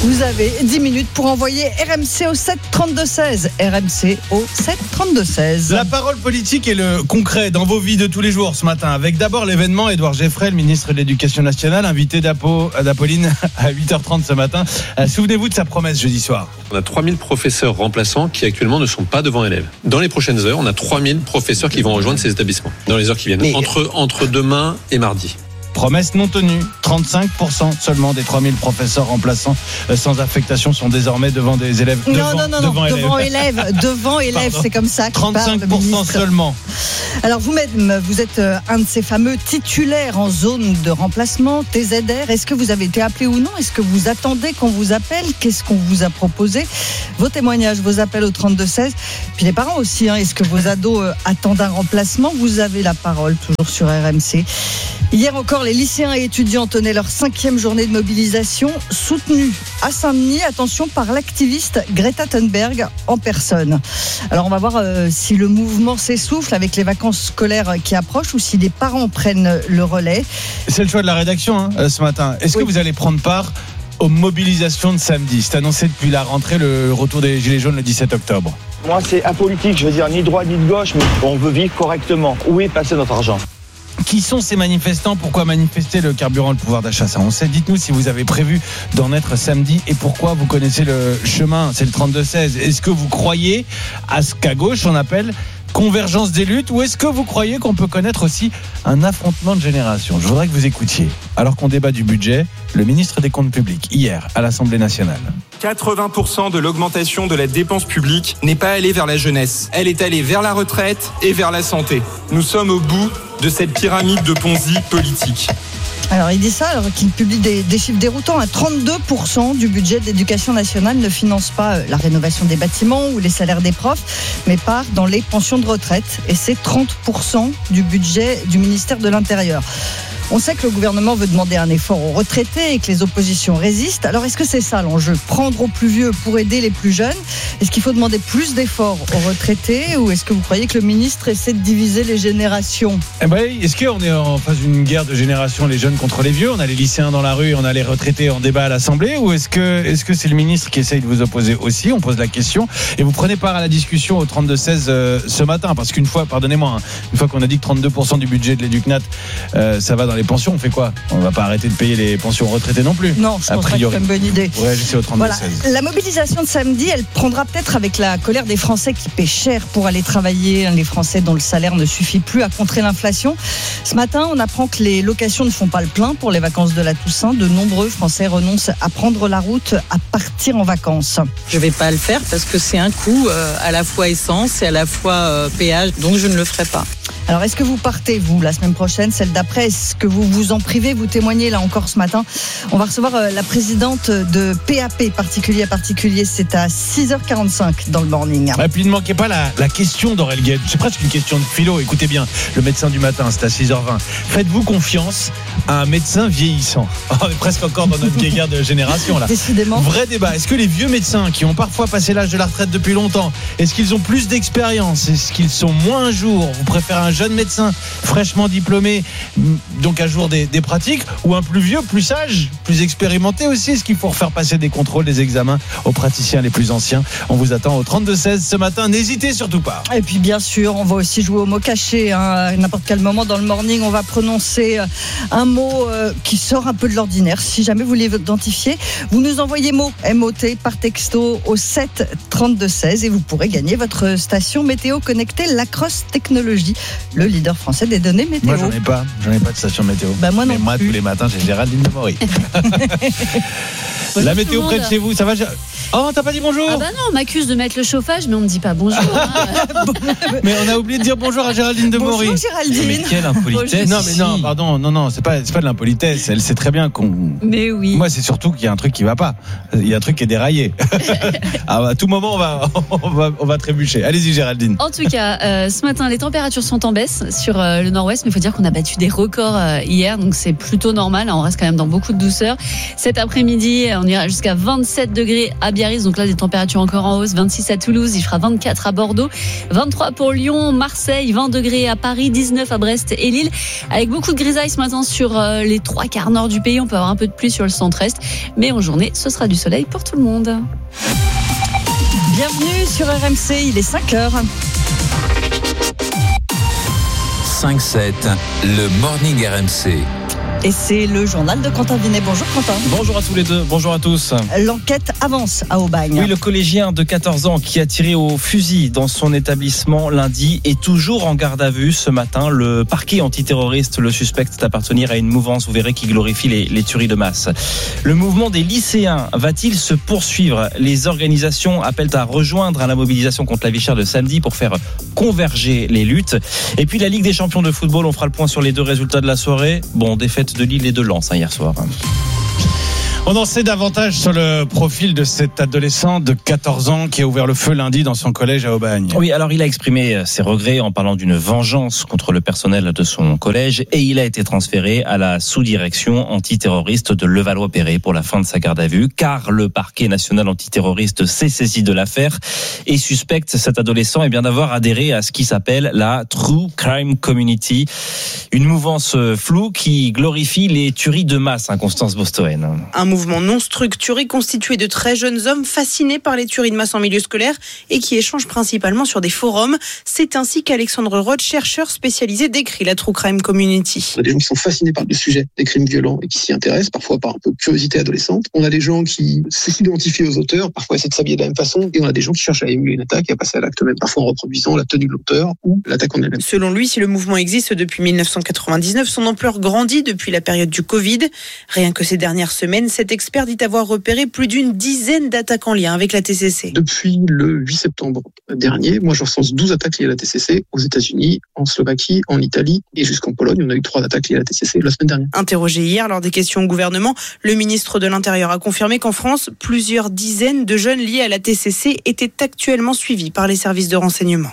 Vous avez dix minutes pour envoyer R M C au sept trente-deux seize. R M C au sept trente-deux seize. La parole politique et le concret dans vos vies de tous les jours ce matin. Avec d'abord l'événement, Édouard Geffray, le ministre de l'Éducation nationale, invité d'Apo, d'Apolline à huit heures trente ce matin. Euh, souvenez-vous de sa promesse jeudi soir. On a trois mille professeurs remplaçants qui actuellement ne sont pas devant élèves. Dans les prochaines heures, on a trois mille professeurs qui vont rejoindre ces établissements. Dans les heures qui viennent, Mais... entre, entre demain et mardi. Promesse non tenue, trente-cinq pour cent seulement des trois mille professeurs remplaçants sans affectation sont désormais devant des élèves. Non, devant, non, non, devant, non, devant élèves. élèves. Devant élèves, c'est comme ça. trente-cinq pour cent seulement. Alors vous-même, vous êtes un de ces fameux titulaires en zone de remplacement, T Z R. Est-ce que vous avez été appelé ou non ? Est-ce que vous attendez qu'on vous appelle ? Qu'est-ce qu'on vous a proposé ? Vos témoignages, vos appels au trente-deux seize. Puis les parents aussi, hein. Est-ce que vos ados attendent un remplacement ? Vous avez la parole, toujours sur R M C. Hier encore, les lycéens et étudiants tenaient leur cinquième journée de mobilisation, soutenue à Saint-Denis, attention, par l'activiste Greta Thunberg en personne. Alors on va voir euh, si le mouvement s'essouffle avec les vacances scolaires qui approchent ou si les parents prennent le relais. C'est le choix de la rédaction hein, ce matin. Est-ce oui. que vous allez prendre part aux mobilisations de samedi ? C'est annoncé depuis la rentrée, le retour des Gilets jaunes le dix-sept octobre. Moi c'est apolitique, je veux dire ni de droite ni de gauche, mais on veut vivre correctement. Où est passé notre argent ? Qui sont ces manifestants ? Pourquoi manifester le carburant, le pouvoir d'achat ? Ça, on sait. Dites-nous si vous avez prévu d'en être samedi et pourquoi vous connaissez le chemin. C'est le trente-deux seize. Est-ce que vous croyez à ce qu'à gauche on appelle convergence des luttes, ou est-ce que vous croyez qu'on peut connaître aussi un affrontement de génération ? Je voudrais que vous écoutiez, alors qu'on débat du budget, le ministre des Comptes publics, hier, à l'Assemblée nationale. quatre-vingts pour cent de l'augmentation de la dépense publique n'est pas allée vers la jeunesse. Elle est allée vers la retraite et vers la santé. Nous sommes au bout de cette pyramide de Ponzi politique. Alors il dit ça alors qu'il publie des, des chiffres déroutants. À trente-deux pour cent du budget de l'éducation nationale ne finance pas la rénovation des bâtiments ou les salaires des profs, mais part dans les pensions de retraite. Et c'est trente pour cent du budget du ministère de l'Intérieur. On sait que le gouvernement veut demander un effort aux retraités et que les oppositions résistent. Alors est-ce que c'est ça l'enjeu ? Prendre aux plus vieux pour aider les plus jeunes ? Est-ce qu'il faut demander plus d'efforts aux retraités, ou est-ce que vous croyez que le ministre essaie de diviser les générations ? Eh ben, est-ce qu'on est en phase d'une guerre de génération, les jeunes contre les vieux ? On a les lycéens dans la rue et on a les retraités en débat à l'Assemblée, ou est-ce que, est-ce que c'est le ministre qui essaye de vous opposer aussi ? On pose la question et vous prenez part à la discussion au trente-deux seize euh, ce matin, parce qu'une fois, pardonnez-moi, hein, une fois qu'on a dit que trente-deux pour cent du budget de l'Éducnat euh, ça va dans les pensions, on fait quoi ? On ne va pas arrêter de payer les pensions retraitées non plus. Non, je pense pas que c'est une bonne idée. Vous réagissez au trente-deux seize. Voilà. La mobilisation de samedi, elle prendra peut-être avec la colère des Français qui paient cher pour aller travailler, les Français dont le salaire ne suffit plus à contrer l'inflation. Ce matin, on apprend que les locations ne font pas le plein pour les vacances de la Toussaint. De nombreux Français renoncent à prendre la route, à partir en vacances. Je ne vais pas le faire parce que c'est un coût euh, à la fois essence et à la fois euh, péage, donc je ne le ferai pas. Alors, est-ce que vous partez, vous, la semaine prochaine, celle d'après ? Est-ce que vous vous en privez ? Vous témoignez, là encore, ce matin. On va recevoir euh, la présidente de P A P, particulier à particulier. C'est à six heures quarante-cinq dans le morning. Et puis, ne manquez pas la, la question d'Aurel Gued. C'est presque une question de philo. Écoutez bien, le médecin du matin, c'est à six heures vingt. Faites-vous confiance à un médecin vieillissant ? On est presque encore dans notre guerre de génération, là. Décidément. Vrai débat. Est-ce que les vieux médecins qui ont parfois passé l'âge de la retraite depuis longtemps, est-ce qu'ils ont plus d'expérience ? Est-ce qu'ils sont moins à jour ? Vous préférez un jeune médecin fraîchement diplômé, donc à jour des, des pratiques, ou un plus vieux, plus sage, plus expérimenté aussi ? Est-ce qu'il faut refaire passer des contrôles, des examens aux praticiens les plus anciens ? On vous attend au trente-deux seize ce matin, n'hésitez surtout pas. Et puis bien sûr, on va aussi jouer au mot caché, hein. À n'importe quel moment dans le morning, on va prononcer un mot euh, qui sort un peu de l'ordinaire. Si jamais vous l'identifiez, vous nous envoyez mot M O T par texto au sept trente-deux seize et vous pourrez gagner votre station météo connectée Lacrosse Technologies, le leader français des données météo. Moi, j'en ai pas. J'en ai pas de station météo. Bah, moi non Mais moi, plus. tous les matins, j'ai Géraldine de Maury. La météo près de chez vous, ça va ? Oh, t'as pas dit bonjour ? Ah bah non, on m'accuse de mettre le chauffage, mais on me dit pas bonjour. Hein. Mais on a oublié de dire bonjour à Géraldine de Maury. Bonjour Géraldine. Mais quelle impolitesse. Non, mais non, pardon, non, non, c'est pas, c'est pas de l'impolitesse. Elle sait très bien qu'on. Mais oui. Moi, c'est surtout qu'il y a un truc qui va pas. Il y a un truc qui est déraillé. À tout moment, on va, on va, on va trébucher. Allez-y, Géraldine. En tout cas, euh, ce matin, les températures sont en en baisse sur le nord-ouest, mais il faut dire qu'on a battu des records hier, donc c'est plutôt normal. On reste quand même dans beaucoup de douceur. Cet après-midi, on ira jusqu'à vingt-sept degrés à Biarritz, donc là des températures encore en hausse. vingt-six à Toulouse, il fera vingt-quatre à Bordeaux, vingt-trois pour Lyon, Marseille, vingt degrés à Paris, dix-neuf à Brest et Lille. Avec beaucoup de grisailles ce matin sur les trois quarts nord du pays, on peut avoir un peu de pluie sur le centre-est, mais en journée, ce sera du soleil pour tout le monde. Bienvenue sur R M C, il est cinq heures. cinq sept, le Morning R M C. Et c'est le journal de Quentin Vinet. Bonjour Quentin. Bonjour à tous les deux, bonjour à tous. L'enquête avance à Aubagne. Oui, le collégien de quatorze ans qui a tiré au fusil dans son établissement lundi est toujours en garde à vue ce matin. Le parquet antiterroriste le suspecte d'appartenir à une mouvance, vous verrez, qui glorifie les, les tueries de masse. Le mouvement des lycéens va-t-il se poursuivre ? Les organisations appellent à rejoindre à la mobilisation contre la vie chère de samedi pour faire converger les luttes. Et puis la Ligue des champions de football, on fera le point sur les deux résultats de la soirée. Bon, défaite de Lille et de Lens hein, hier soir. On en sait davantage sur le profil de cet adolescent de quatorze ans qui a ouvert le feu lundi dans son collège à Aubagne. Oui, alors il a exprimé ses regrets en parlant d'une vengeance contre le personnel de son collège et il a été transféré à la sous-direction antiterroriste de Levallois-Perret pour la fin de sa garde à vue, car le parquet national antiterroriste s'est saisi de l'affaire et suspecte cet adolescent eh bien, d'avoir adhéré à ce qui s'appelle la True Crime Community, une mouvance floue qui glorifie les tueries de masse, hein, Constance Bostoen. Un mouvement non structuré constitué de très jeunes hommes fascinés par les tueries de masse en milieu scolaire et qui échangent principalement sur des forums. C'est ainsi qu'Alexandre Roth, chercheur spécialisé, décrit la True Crime Community. On a des gens qui sont fascinés par le sujet des crimes violents et qui s'y intéressent, parfois par un peu de curiosité adolescente. On a des gens qui s'identifient aux auteurs, parfois essaient de s'habiller de la même façon, et on a des gens qui cherchent à émuler une attaque et à passer à l'acte même, parfois en reproduisant la tenue de l'auteur ou l'attaque en elle-même. Selon lui, si le mouvement existe depuis dix-neuf cent quatre-vingt-dix-neuf, son ampleur grandit depuis la période du Covid. Rien que ces dernières semaines, cet expert dit avoir repéré plus d'une dizaine d'attaques en lien avec la T C C. Depuis le huit septembre dernier, moi je recense douze attaques liées à la T C C aux États-Unis, en Slovaquie, en Italie et jusqu'en Pologne. On a eu trois attaques liées à la T C C la semaine dernière. Interrogé hier lors des questions au gouvernement, le ministre de l'Intérieur a confirmé qu'en France, plusieurs dizaines de jeunes liés à la T C C étaient actuellement suivis par les services de renseignement.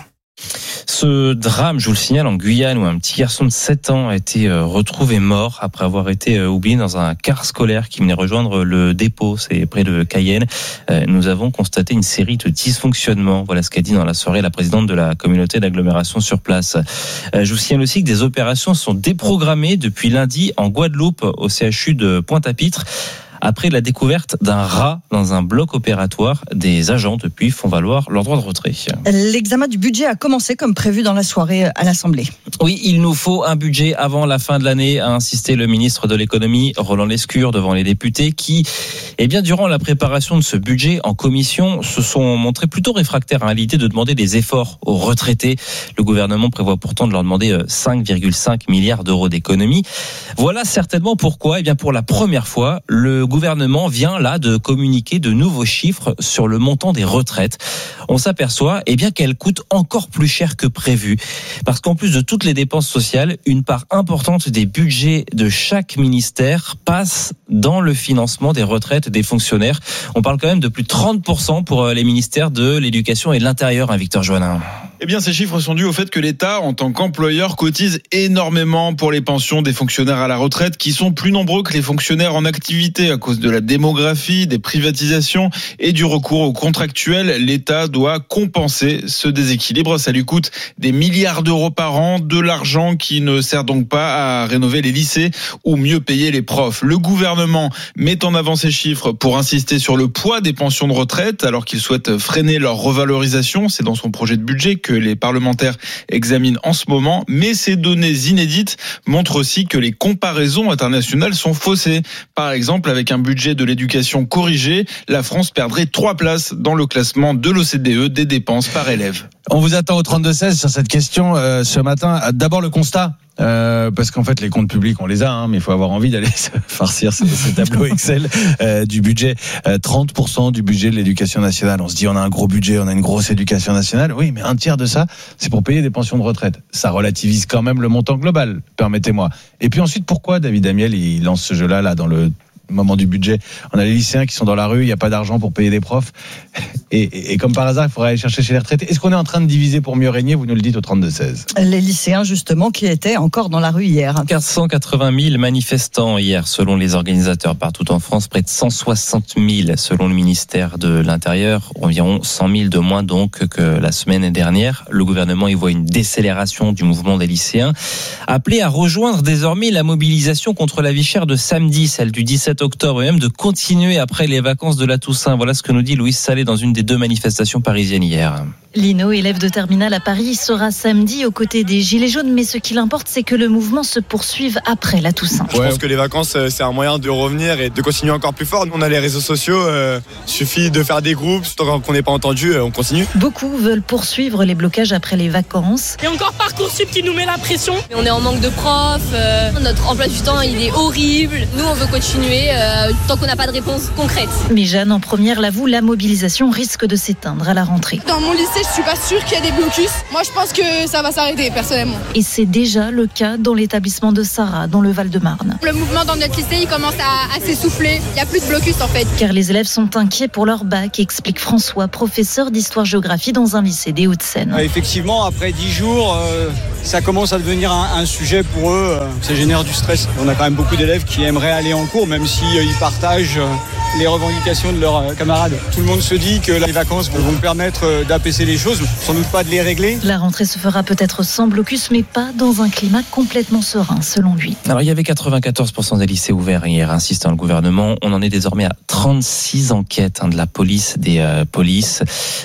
Ce drame, je vous le signale, en Guyane, où un petit garçon de sept ans a été retrouvé mort après avoir été oublié dans un car scolaire qui venait rejoindre le dépôt, c'est près de Cayenne. Nous avons constaté une série de dysfonctionnements. Voilà ce qu'a dit dans la soirée la présidente de la communauté d'agglomération sur place. Je vous signale aussi que des opérations sont déprogrammées depuis lundi en Guadeloupe, au C H U de Pointe-à-Pitre. Après la découverte d'un rat dans un bloc opératoire, des agents depuis font valoir leur droit de retrait. L'examen du budget a commencé comme prévu dans la soirée à l'Assemblée. Oui, il nous faut un budget avant la fin de l'année, a insisté le ministre de l'économie, Roland Lescure, devant les députés qui, eh bien, durant la préparation de ce budget en commission, se sont montrés plutôt réfractaires à l'idée de demander des efforts aux retraités. Le gouvernement prévoit pourtant de leur demander cinq virgule cinq milliards d'euros d'économies. Voilà certainement pourquoi, eh bien, pour la première fois, le Le gouvernement vient là de communiquer de nouveaux chiffres sur le montant des retraites. On s'aperçoit eh bien qu'elles coûtent encore plus cher que prévu. Parce qu'en plus de toutes les dépenses sociales, une part importante des budgets de chaque ministère passe dans le financement des retraites des fonctionnaires. On parle quand même de plus de trente pour cent pour les ministères de l'Éducation et de l'Intérieur, hein, Victor Joannin. Eh bien, ces chiffres sont dus au fait que l'État, en tant qu'employeur, cotise énormément pour les pensions des fonctionnaires à la retraite, qui sont plus nombreux que les fonctionnaires en activité à cause de la démographie, des privatisations et du recours aux contractuels. L'État doit compenser ce déséquilibre. Ça lui coûte des milliards d'euros par an, de l'argent qui ne sert donc pas à rénover les lycées ou mieux payer les profs. Le gouvernement met en avant ces chiffres pour insister sur le poids des pensions de retraite, alors qu'il souhaite freiner leur revalorisation. C'est dans son projet de budget que que les parlementaires examinent en ce moment, mais ces données inédites montrent aussi que les comparaisons internationales sont faussées. Par exemple, avec un budget de l'éducation corrigé, la France perdrait trois places dans le classement de l'O C D E des dépenses par élève. On vous attend au trente-deux seize sur cette question euh, ce matin. D'abord le constat. Euh, parce qu'en fait les comptes publics on les a, hein, mais il faut avoir envie d'aller se farcir ces, ces tableaux Excel euh, du budget. euh, trente pour cent du budget de l'éducation nationale. On se dit on a un gros budget, on a une grosse éducation nationale. Oui, mais un tiers de ça, c'est pour payer des pensions de retraite. Ça relativise quand même le montant global, permettez-moi. Et puis ensuite, pourquoi David Amiel il lance ce jeu-là là dans le au moment du budget. On a les lycéens qui sont dans la rue, il n'y a pas d'argent pour payer des profs. Et, et, et comme par hasard, il faudrait aller chercher chez les retraités. Est-ce qu'on est en train de diviser pour mieux régner? Vous nous le dites au trente-deux seize. Les lycéens, justement, qui étaient encore dans la rue hier. quatre cent quatre-vingt mille manifestants hier, selon les organisateurs partout en France. Près de cent soixante mille, selon le ministère de l'Intérieur. Environ cent mille de moins, donc, que la semaine dernière. Le gouvernement y voit une décélération du mouvement des lycéens. Appelé à rejoindre désormais la mobilisation contre la vie chère de samedi, celle du dix-sept octobre, et même de continuer après les vacances de la Toussaint. Voilà ce que nous dit Louise Salé dans une des deux manifestations parisiennes hier. Lino, élève de terminale à Paris, sera samedi aux côtés des Gilets jaunes, mais ce qui l'importe, c'est que le mouvement se poursuive après la Toussaint. Je pense que les vacances, c'est un moyen de revenir et de continuer encore plus fort. On a les réseaux sociaux, euh, suffit de faire des groupes, tant qu'on n'est pas entendu, on continue. Beaucoup veulent poursuivre les blocages après les vacances. Il y a encore Parcoursup qui nous met la pression. On est en manque de profs, euh, notre emploi du temps il est horrible. Nous on veut continuer euh, tant qu'on n'a pas de réponse concrète. Mais Jeanne, en première, l'avoue, la mobilisation risque de s'éteindre à la rentrée. Dans mon lycée, je suis pas sûre qu'il y ait des blocus. Moi, je pense que ça va s'arrêter, personnellement. Et c'est déjà le cas dans l'établissement de Sarah, dans le Val-de-Marne. Le mouvement dans notre lycée, il commence à, à s'essouffler. Il n'y a plus de blocus, en fait. Car les élèves sont inquiets pour leur bac, explique François, professeur d'histoire-géographie dans un lycée des Hauts-de-Seine. Euh, effectivement, après dix jours, euh, ça commence à devenir un, un sujet pour eux. Euh, ça génère du stress. On a quand même beaucoup d'élèves qui aimeraient aller en cours, même s'ils si, euh, partagent euh, les revendications de leurs euh, camarades. Tout le monde se dit que les vacances vont permettre euh, d'apaiser les choses, sans doute pas de les régler. La rentrée se fera peut-être sans blocus, mais pas dans un climat complètement serein, selon lui. Alors, il y avait quatre-vingt-quatorze pour cent des lycées ouverts hier, insiste hein, le gouvernement. On en est désormais à trente-six enquêtes hein, de la police, des euh, polices,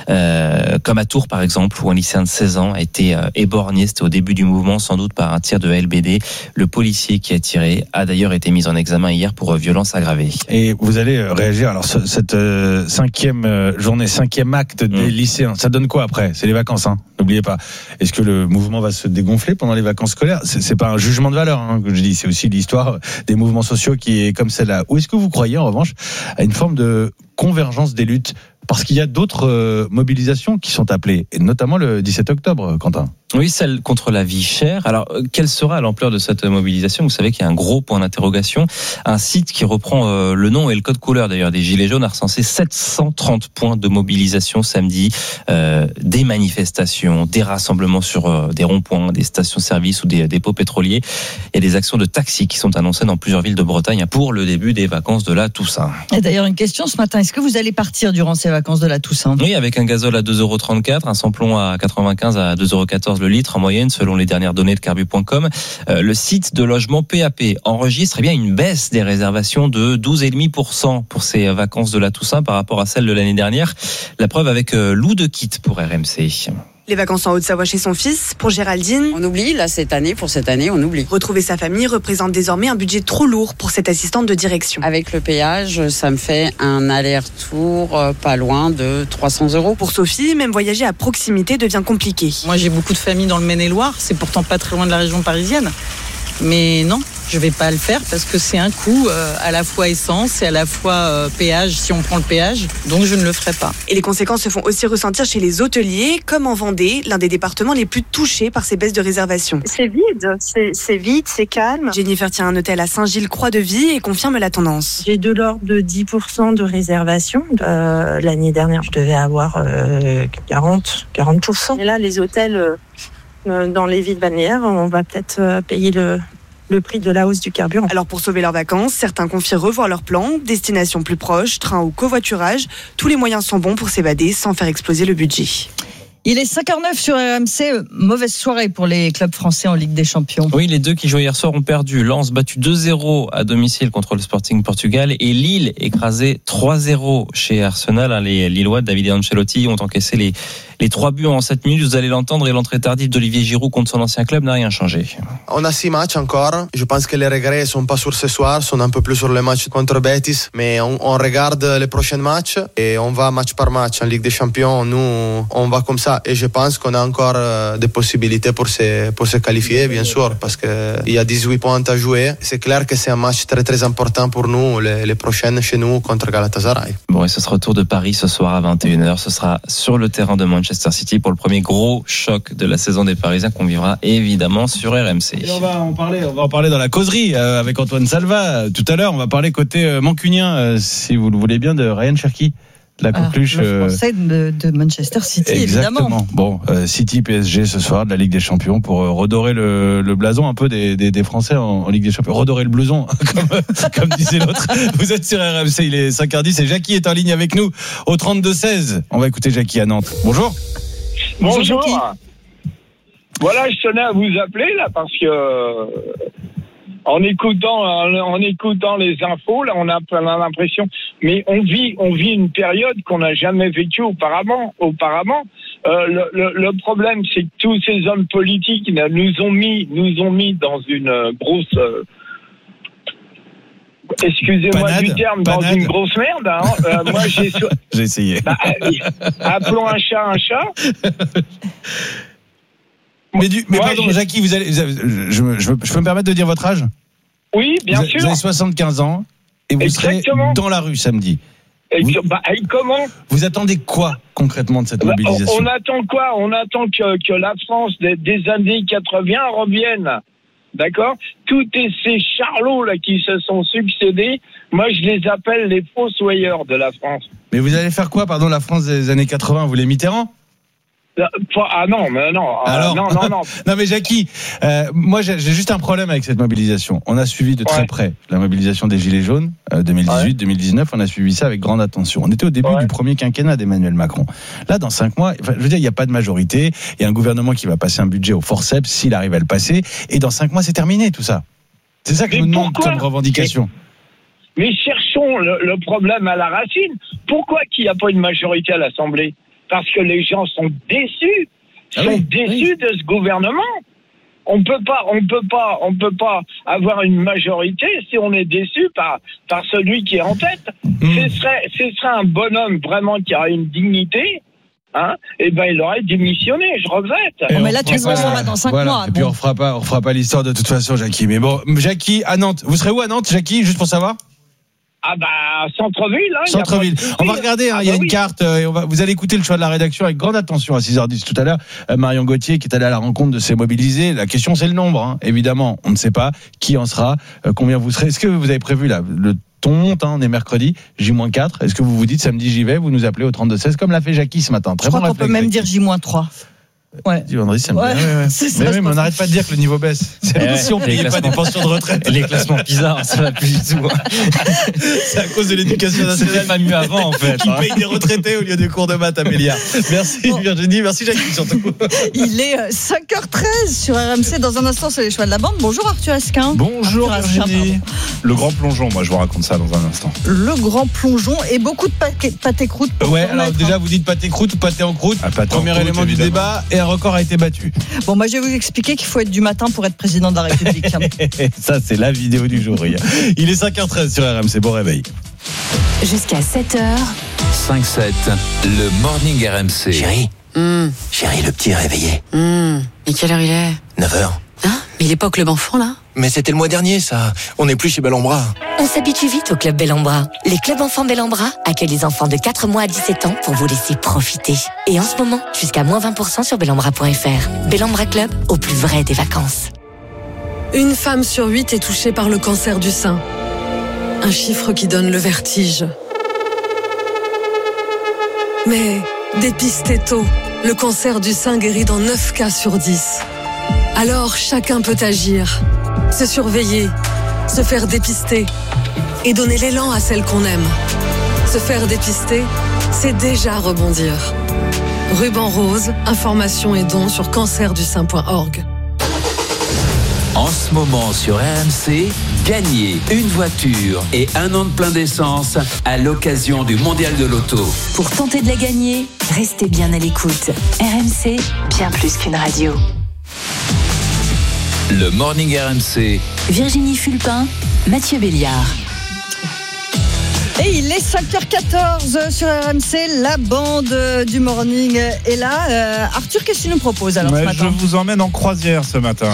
euh, comme à Tours par exemple, où un lycéen de seize ans a été euh, éborgné. C'était au début du mouvement, sans doute par un tir de L B D. Le policier qui a tiré a d'ailleurs été mis en examen hier pour euh, violence aggravée. Et vous allez réagir, alors ce, cette euh, cinquième euh, journée, cinquième acte des mmh. lycéens, ça donne quoi après? C'est les vacances, hein, n'oubliez pas. Est-ce que le mouvement va se dégonfler pendant les vacances scolaires? C'est, c'est pas un jugement de valeur hein, que je dis, c'est aussi l'histoire des mouvements sociaux qui est comme celle-là. Ou est-ce que vous croyez en revanche à une forme de convergence des luttes? Parce qu'il y a d'autres euh, mobilisations qui sont appelées, et notamment le dix-sept octobre, Quentin. Oui, celle contre la vie chère. Alors, quelle sera l'ampleur de cette mobilisation? Vous savez qu'il y a un gros point d'interrogation. Un site qui reprend euh, le nom et le code couleur d'ailleurs des Gilets jaunes a recensé sept cent trente points de mobilisation samedi, euh, des manifestations, des rassemblements sur euh, des ronds-points, des stations-service ou des dépôts pétroliers. Il y a des actions de taxis qui sont annoncées dans plusieurs villes de Bretagne pour le début des vacances de la Toussaint. Et d'ailleurs, une question ce matin, est-ce que vous allez partir durant ces vacances de la Toussaint? Oui, avec un gazole à deux euros trente-quatre, un samplon à quatre-vingt-quinze à deux euros quatorze le litre en moyenne, selon les dernières données de carbu point com. Euh, le site de logement P A P enregistre eh bien une baisse des réservations de douze virgule cinq pour cent pour ces vacances de la Toussaint par rapport à celles de l'année dernière. La preuve avec euh, Lou de Kit pour R M C. Les vacances en Haute-Savoie chez son fils, pour Géraldine. On oublie, là, cette année, pour cette année, on oublie. Retrouver sa famille représente désormais un budget trop lourd pour cette assistante de direction. Avec le péage, ça me fait un aller-retour euh, pas loin de trois cents euros. Pour Sophie, même voyager à proximité devient compliqué. Moi, j'ai beaucoup de familles dans le Maine-et-Loire, c'est pourtant pas très loin de la région parisienne. Mais non, je vais pas le faire parce que c'est un coût euh, à la fois essence et à la fois euh, péage si on prend le péage, donc je ne le ferai pas. Et les conséquences se font aussi ressentir chez les hôteliers, comme en Vendée, l'un des départements les plus touchés par ces baisses de réservation. C'est vide, c'est, c'est vide, c'est calme. Jennifer tient un hôtel à Saint-Gilles-Croix-de-Vie et confirme la tendance. J'ai de l'ordre de dix pour cent de réservation. Euh, l'année dernière, je devais avoir euh, quarante pour cent. Et là, les hôtels... Euh, dans les villes balnéaires, on va peut-être payer le, le prix de la hausse du carburant. Alors pour sauver leurs vacances, certains confient revoir leurs plans, destination plus proche, train ou covoiturage. Tous les moyens sont bons pour s'évader sans faire exploser le budget. Il est cinq heures neuf sur R M C. Mauvaise soirée pour les clubs français en Ligue des Champions. Oui, les deux qui jouaient hier soir ont perdu. Lens battu deux zéro à domicile contre le Sporting Portugal et Lille écrasé trois zéro chez Arsenal. Les Lillois de David et Ancelotti ont encaissé les, les trois buts en sept minutes. Vous allez l'entendre, et l'entrée tardive d'Olivier Giroud contre son ancien club n'a rien changé. On a six matchs encore. Je pense que les regrets sont pas sur ce soir, sont un peu plus sur le match contre Betis. Mais on, on regarde les prochains matchs et on va match par match en Ligue des Champions. Nous, on va comme ça. Voilà, et je pense qu'on a encore euh, des possibilités pour se, pour se qualifier, bien sûr, parce qu'il y a dix-huit points à jouer. C'est clair que c'est un match très très important pour nous, les, les prochaines chez nous contre Galatasaray. Bon, et ce sera au tour de Paris ce soir à vingt et une heures. Ce sera sur le terrain de Manchester City pour le premier gros choc de la saison des Parisiens qu'on vivra évidemment sur R M C. Et on va en parler, on va en parler dans la causerie euh, avec Antoine Salva. Tout à l'heure, on va parler côté euh, mancunien, euh, si vous le voulez bien, de Ryan Cherki. La coqueluche, ah, le français de, de Manchester City, exactement. Évidemment. Bon, euh, City P S G ce soir de la Ligue des Champions pour euh, redorer le, le blason un peu des, des, des Français en, en Ligue des Champions. Redorer le blouson, comme, comme disait l'autre. Vous êtes sur R M C, il est cinq heures dix et Jackie est en ligne avec nous au trente-deux seize. On va écouter Jackie à Nantes. Bonjour. Bonjour. Bonjour. Voilà, je tenais à vous appeler là parce que en écoutant en écoutant les infos, là, on a, on a l'impression, mais on vit on vit une période qu'on n'a jamais vécue auparavant. Auparavant, euh, le, le, le problème, c'est que tous ces hommes politiques nous ont mis nous ont mis dans une grosse euh, excusez-moi panade, du terme, panade. Dans une grosse merde. Hein. Euh, moi, j'ai so... j'ai essayé. Bah, appelons un chat un chat. Mais, du, mais ouais, pardon, j'ai... Jackie, vous allez, vous avez, je, je, je, je peux me permettre de dire votre âge ? Oui, bien vous sûr. Vous avez soixante-quinze ans et vous Exactement. serez dans la rue samedi. Et vous, bah, et comment ? Vous attendez quoi concrètement de cette bah, mobilisation ? on, on attend quoi ? On attend que, que la France des, des années quatre-vingts revienne. D'accord ? Tous ces charlots là qui se sont succédés, moi je les appelle les fossoyeurs de la France. Mais vous allez faire quoi, pardon, la France des années quatre-vingts ? Vous les Mitterrand ? Ah non, mais non, Alors, non, non, non. non, mais Jackie, euh, moi j'ai, j'ai juste un problème avec cette mobilisation. On a suivi de très ouais. près la mobilisation des Gilets jaunes, euh, deux mille dix-huit, ouais. deux mille dix-neuf, on a suivi ça avec grande attention. On était au début ouais. du premier quinquennat d'Emmanuel Macron. Là, dans cinq mois, enfin, je veux dire, il n'y a pas de majorité, il y a un gouvernement qui va passer un budget au forceps s'il arrive à le passer, et dans cinq mois, c'est terminé tout ça. C'est ça que mais je me demande comme revendication. Mais, mais cherchons le, le problème à la racine. Pourquoi qu'il n'y a pas une majorité à l'Assemblée ? Parce que les gens sont déçus. Ah sont oui, déçus oui. de ce gouvernement. On peut pas, on peut pas, on peut pas avoir une majorité si on est déçu par par celui qui est en tête. Mmh. Ce serait, ce serait un bonhomme vraiment qui aurait une dignité. Hein, et ben il aurait démissionné, je regrette. Oh, mais là tu vois, ça va dans cinq voilà. mois. Et puis on refera pas, on refera pas l'histoire de toute façon, Jackie. Mais bon, Jackie à Nantes, vous serez où à Nantes, Jackie, juste pour savoir? Ah bah centre-ville, hein, centre-ville. On va regarder, hein, il ah bah y a une oui. carte euh, et on va, vous allez écouter le choix de la rédaction avec grande attention à six heures dix tout à l'heure. Euh, Marion Gauthier qui est allée à la rencontre de ces mobilisés. La question c'est le nombre, hein. Évidemment, on ne sait pas qui en sera, euh, combien vous serez. Est-ce que vous avez prévu là le ton monte, hein, on est mercredi, J moins quatre. Est-ce que vous vous dites samedi j'y vais, vous nous appelez au trente-deux seize comme l'a fait Jackie ce matin. Très Je bon crois qu'on peut même dire J moins trois. Ouais. Dis vendredi, ça me ouais, ouais, ouais. C'est ça, mais oui, mais on n'arrête pas de dire que le niveau baisse. C'est ouais, si on ne payait pas des pensions de retraite. Les classements bizarres, ça va plus du tout. C'est à cause de l'éducation nationale. C'était pas mieux avant, en fait. Qui hein. paye des retraités au lieu des cours de maths à Méliard. Merci bon. Virginie, merci Jackie surtout. Il est cinq heures treize sur R M C. Dans un instant, c'est les choix de la bande. Bonjour Arthur Asquin. Bonjour Arthur Virginie. Asquin, le grand plongeon, moi je vous raconte ça dans un instant. Le grand plongeon et beaucoup de pâté, pâté croûte. Ouais, alors mettre. Déjà vous dites pâté croûte ou pâté en croûte. Ah, Premier en élément croûte, du débat et un record a été battu. Bon, moi je vais vous expliquer qu'il faut être du matin pour être président de la République. Ça, c'est la vidéo du jour. Il est cinq heures treize sur R M C. Bon réveil. Jusqu'à sept heures. cinq sept, le Morning R M C. Chérie, mmh. chérie, le petit est réveillé. Mmh. Et quelle heure il est? neuf heures. Hein? Mais il est pas au Club Enfant, là? Mais c'était le mois dernier, ça. On n'est plus chez Bellambra. On s'habitue vite au Club Bellambra. Les clubs enfants Bellambra accueillent les enfants de quatre mois à dix-sept ans pour vous laisser profiter. Et en ce moment, jusqu'à moins vingt pour cent sur bellambra point f r. Bellambra Club, au plus vrai des vacances. Une femme sur huit est touchée par le cancer du sein. Un chiffre qui donne le vertige. Mais dépistez tôt, le cancer du sein guérit dans neuf cas sur dix. Alors chacun peut agir, se surveiller, se faire dépister et donner l'élan à celle qu'on aime. Se faire dépister, c'est déjà rebondir. Ruban rose, informations et dons sur cancer du sein point org. En ce moment sur R M C, gagnez une voiture et un an de plein d'essence à l'occasion du Mondial de l'Auto. Pour tenter de la gagner, restez bien à l'écoute. R M C, bien plus qu'une radio. Le Morning R M C. Virginie Fulpin, Mathieu Béliard. Et il est cinq heures quatorze sur R M C, la bande du morning est là. Euh, Arthur, qu'est-ce que tu nous proposes alors ouais, ce matin ? Je vous emmène en croisière ce matin.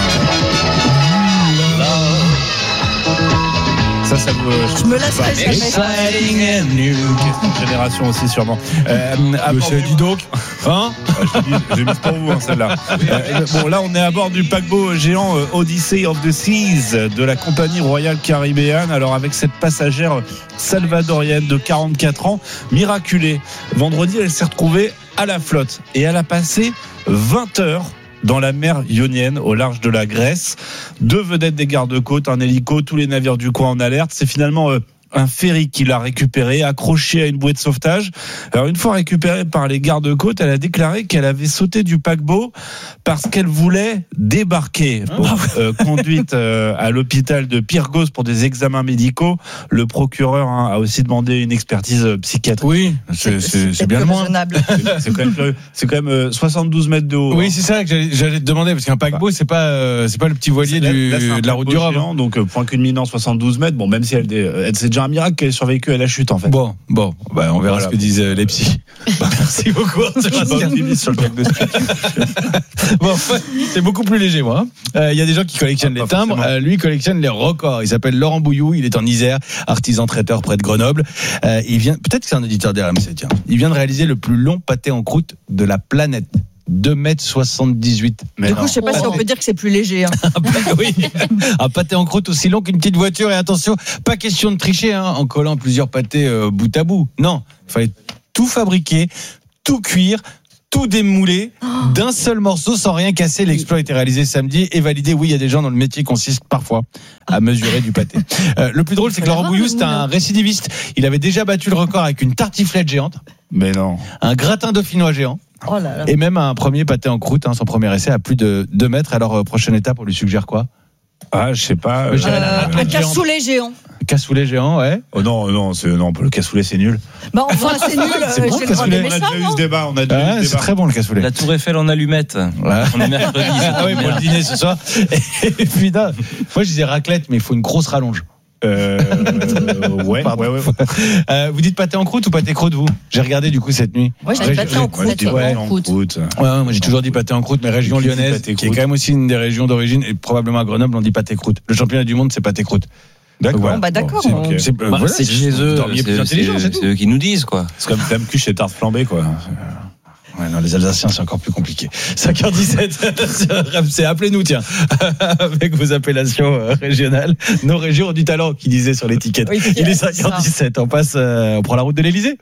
Ça, ça vous. Je me lasserai jamais. Exciting and new. Question de génération aussi, sûrement. Euh, Monsieur, dis donc. Hein J'ai mis pour vous, hein, celle-là. Euh, bon, là, on est à bord du paquebot géant euh, Odyssey of the Seas de la compagnie Royal Caribbean. Alors, avec cette passagère salvadorienne de quarante-quatre ans, miraculée. Vendredi, elle s'est retrouvée à la flotte et elle a passé vingt heures dans la mer Ionienne, au large de la Grèce. Deux vedettes des gardes-côtes, un hélico, tous les navires du coin en alerte. C'est finalement euh, un ferry qui l'a récupéré, accroché à une bouée de sauvetage. Alors, une fois récupérée par les gardes-côtes, elle a déclaré qu'elle avait sauté du paquebot parce qu'elle voulait débarquer. Bon, euh, conduite euh, à l'hôpital de Pyrgos pour des examens médicaux. Le procureur hein, a aussi demandé une expertise psychiatrique. Oui, c'est, c'est, c'est bien le moins. C'est quand même, c'est quand même euh, soixante-douze mètres de haut. Oui, hein. c'est ça que j'allais, j'allais te demander, parce qu'un paquebot, c'est pas, euh, c'est pas le petit voilier du, là, là, de la route du Rhum. Géant, donc, euh, point culminant soixante-douze mètres. Bon, même si elle, elle c'est déjà un miracle qu'elle ait survécu à la chute, en fait. Bon, bon, bah, on verra voilà. ce que disent euh, les psys. Bah, merci beaucoup. Je suis pas optimiste sur le diagnostic. Bon, c'est beaucoup plus léger, moi. Il euh, y a des gens qui collectionnent ah, les timbres. Euh, lui, il collectionne les records. Il s'appelle Laurent Bouillou. Il est en Isère, artisan traiteur près de Grenoble. Euh, il vient, peut-être que c'est un auditeur d'R M C, tiens. Il vient de réaliser le plus long pâté en croûte de la planète. deux mètres soixante-dix-huit. Mais du coup, non. je sais pas oh. si on peut dire que c'est plus léger. Hein. Oui, un pâté en croûte aussi long qu'une petite voiture. Et attention, pas question de tricher hein, en collant plusieurs pâtés euh, bout à bout. Non, il fallait tout fabriquer, tout cuire, tout démouler oh. d'un seul morceau sans rien casser. L'exploit a été réalisé samedi et validé. Oui, il y a des gens dont le métier consiste parfois à mesurer du pâté. Euh, le plus drôle, c'est que Laurent Bouillou, c'est un récidiviste. Il avait déjà battu le record avec une tartiflette géante. Mais non. Un gratin dauphinois géant. Oh là là. Et même un premier pâté en croûte, hein, son premier essai à plus de deux mètres. Alors, euh, prochaine étape, on lui suggère quoi ? Ah, je sais pas. Euh, euh, un cassoulet géant. Cassoulet géant, ouais. Oh non, non, c'est, non, le cassoulet, c'est nul. Bah, enfin, c'est nul. C'est bon, j'ai le cassoulet. On a déjà eu ce débat. On a déjà ah, eu ce c'est débat. très bon, le cassoulet. La Tour Eiffel en allumette. Voilà. On est mercredi. Ah oui, pour le dîner ce soir. Et puis, là, moi, je disais raclette, mais il faut une grosse rallonge. Euh, ouais, ouais, ouais. Euh, vous dites pâté en croûte ou pâté croûte, vous ? J'ai regardé du coup cette nuit. Moi, j'ai dit pâté en croûte. Ouais, en croûte. Ouais, ouais, moi j'ai toujours dit pâté en croûte, mais région lyonnaise, qui est quand même aussi une des régions d'origine, et probablement à Grenoble, on dit pâté croûte. Le championnat du monde, c'est pâté croûte. D'accord. Bon, bah d'accord. Bon, c'est, on... c'est, bah, voilà, c'est chez eux. C'est, c'est, c'est, c'est, c'est eux qui nous disent, quoi. C'est comme dame cuche et tarte flambée, quoi. Ouais, non, les Alsaciens, c'est encore plus compliqué. cinq heures dix-sept, c'est appelez-nous, tiens, avec vos appellations euh, régionales. Nos régions ont du talent, qui disait sur l'étiquette. Oui, il est cinq heures dix-sept, on passe, euh, on prend la route de l'Elysée.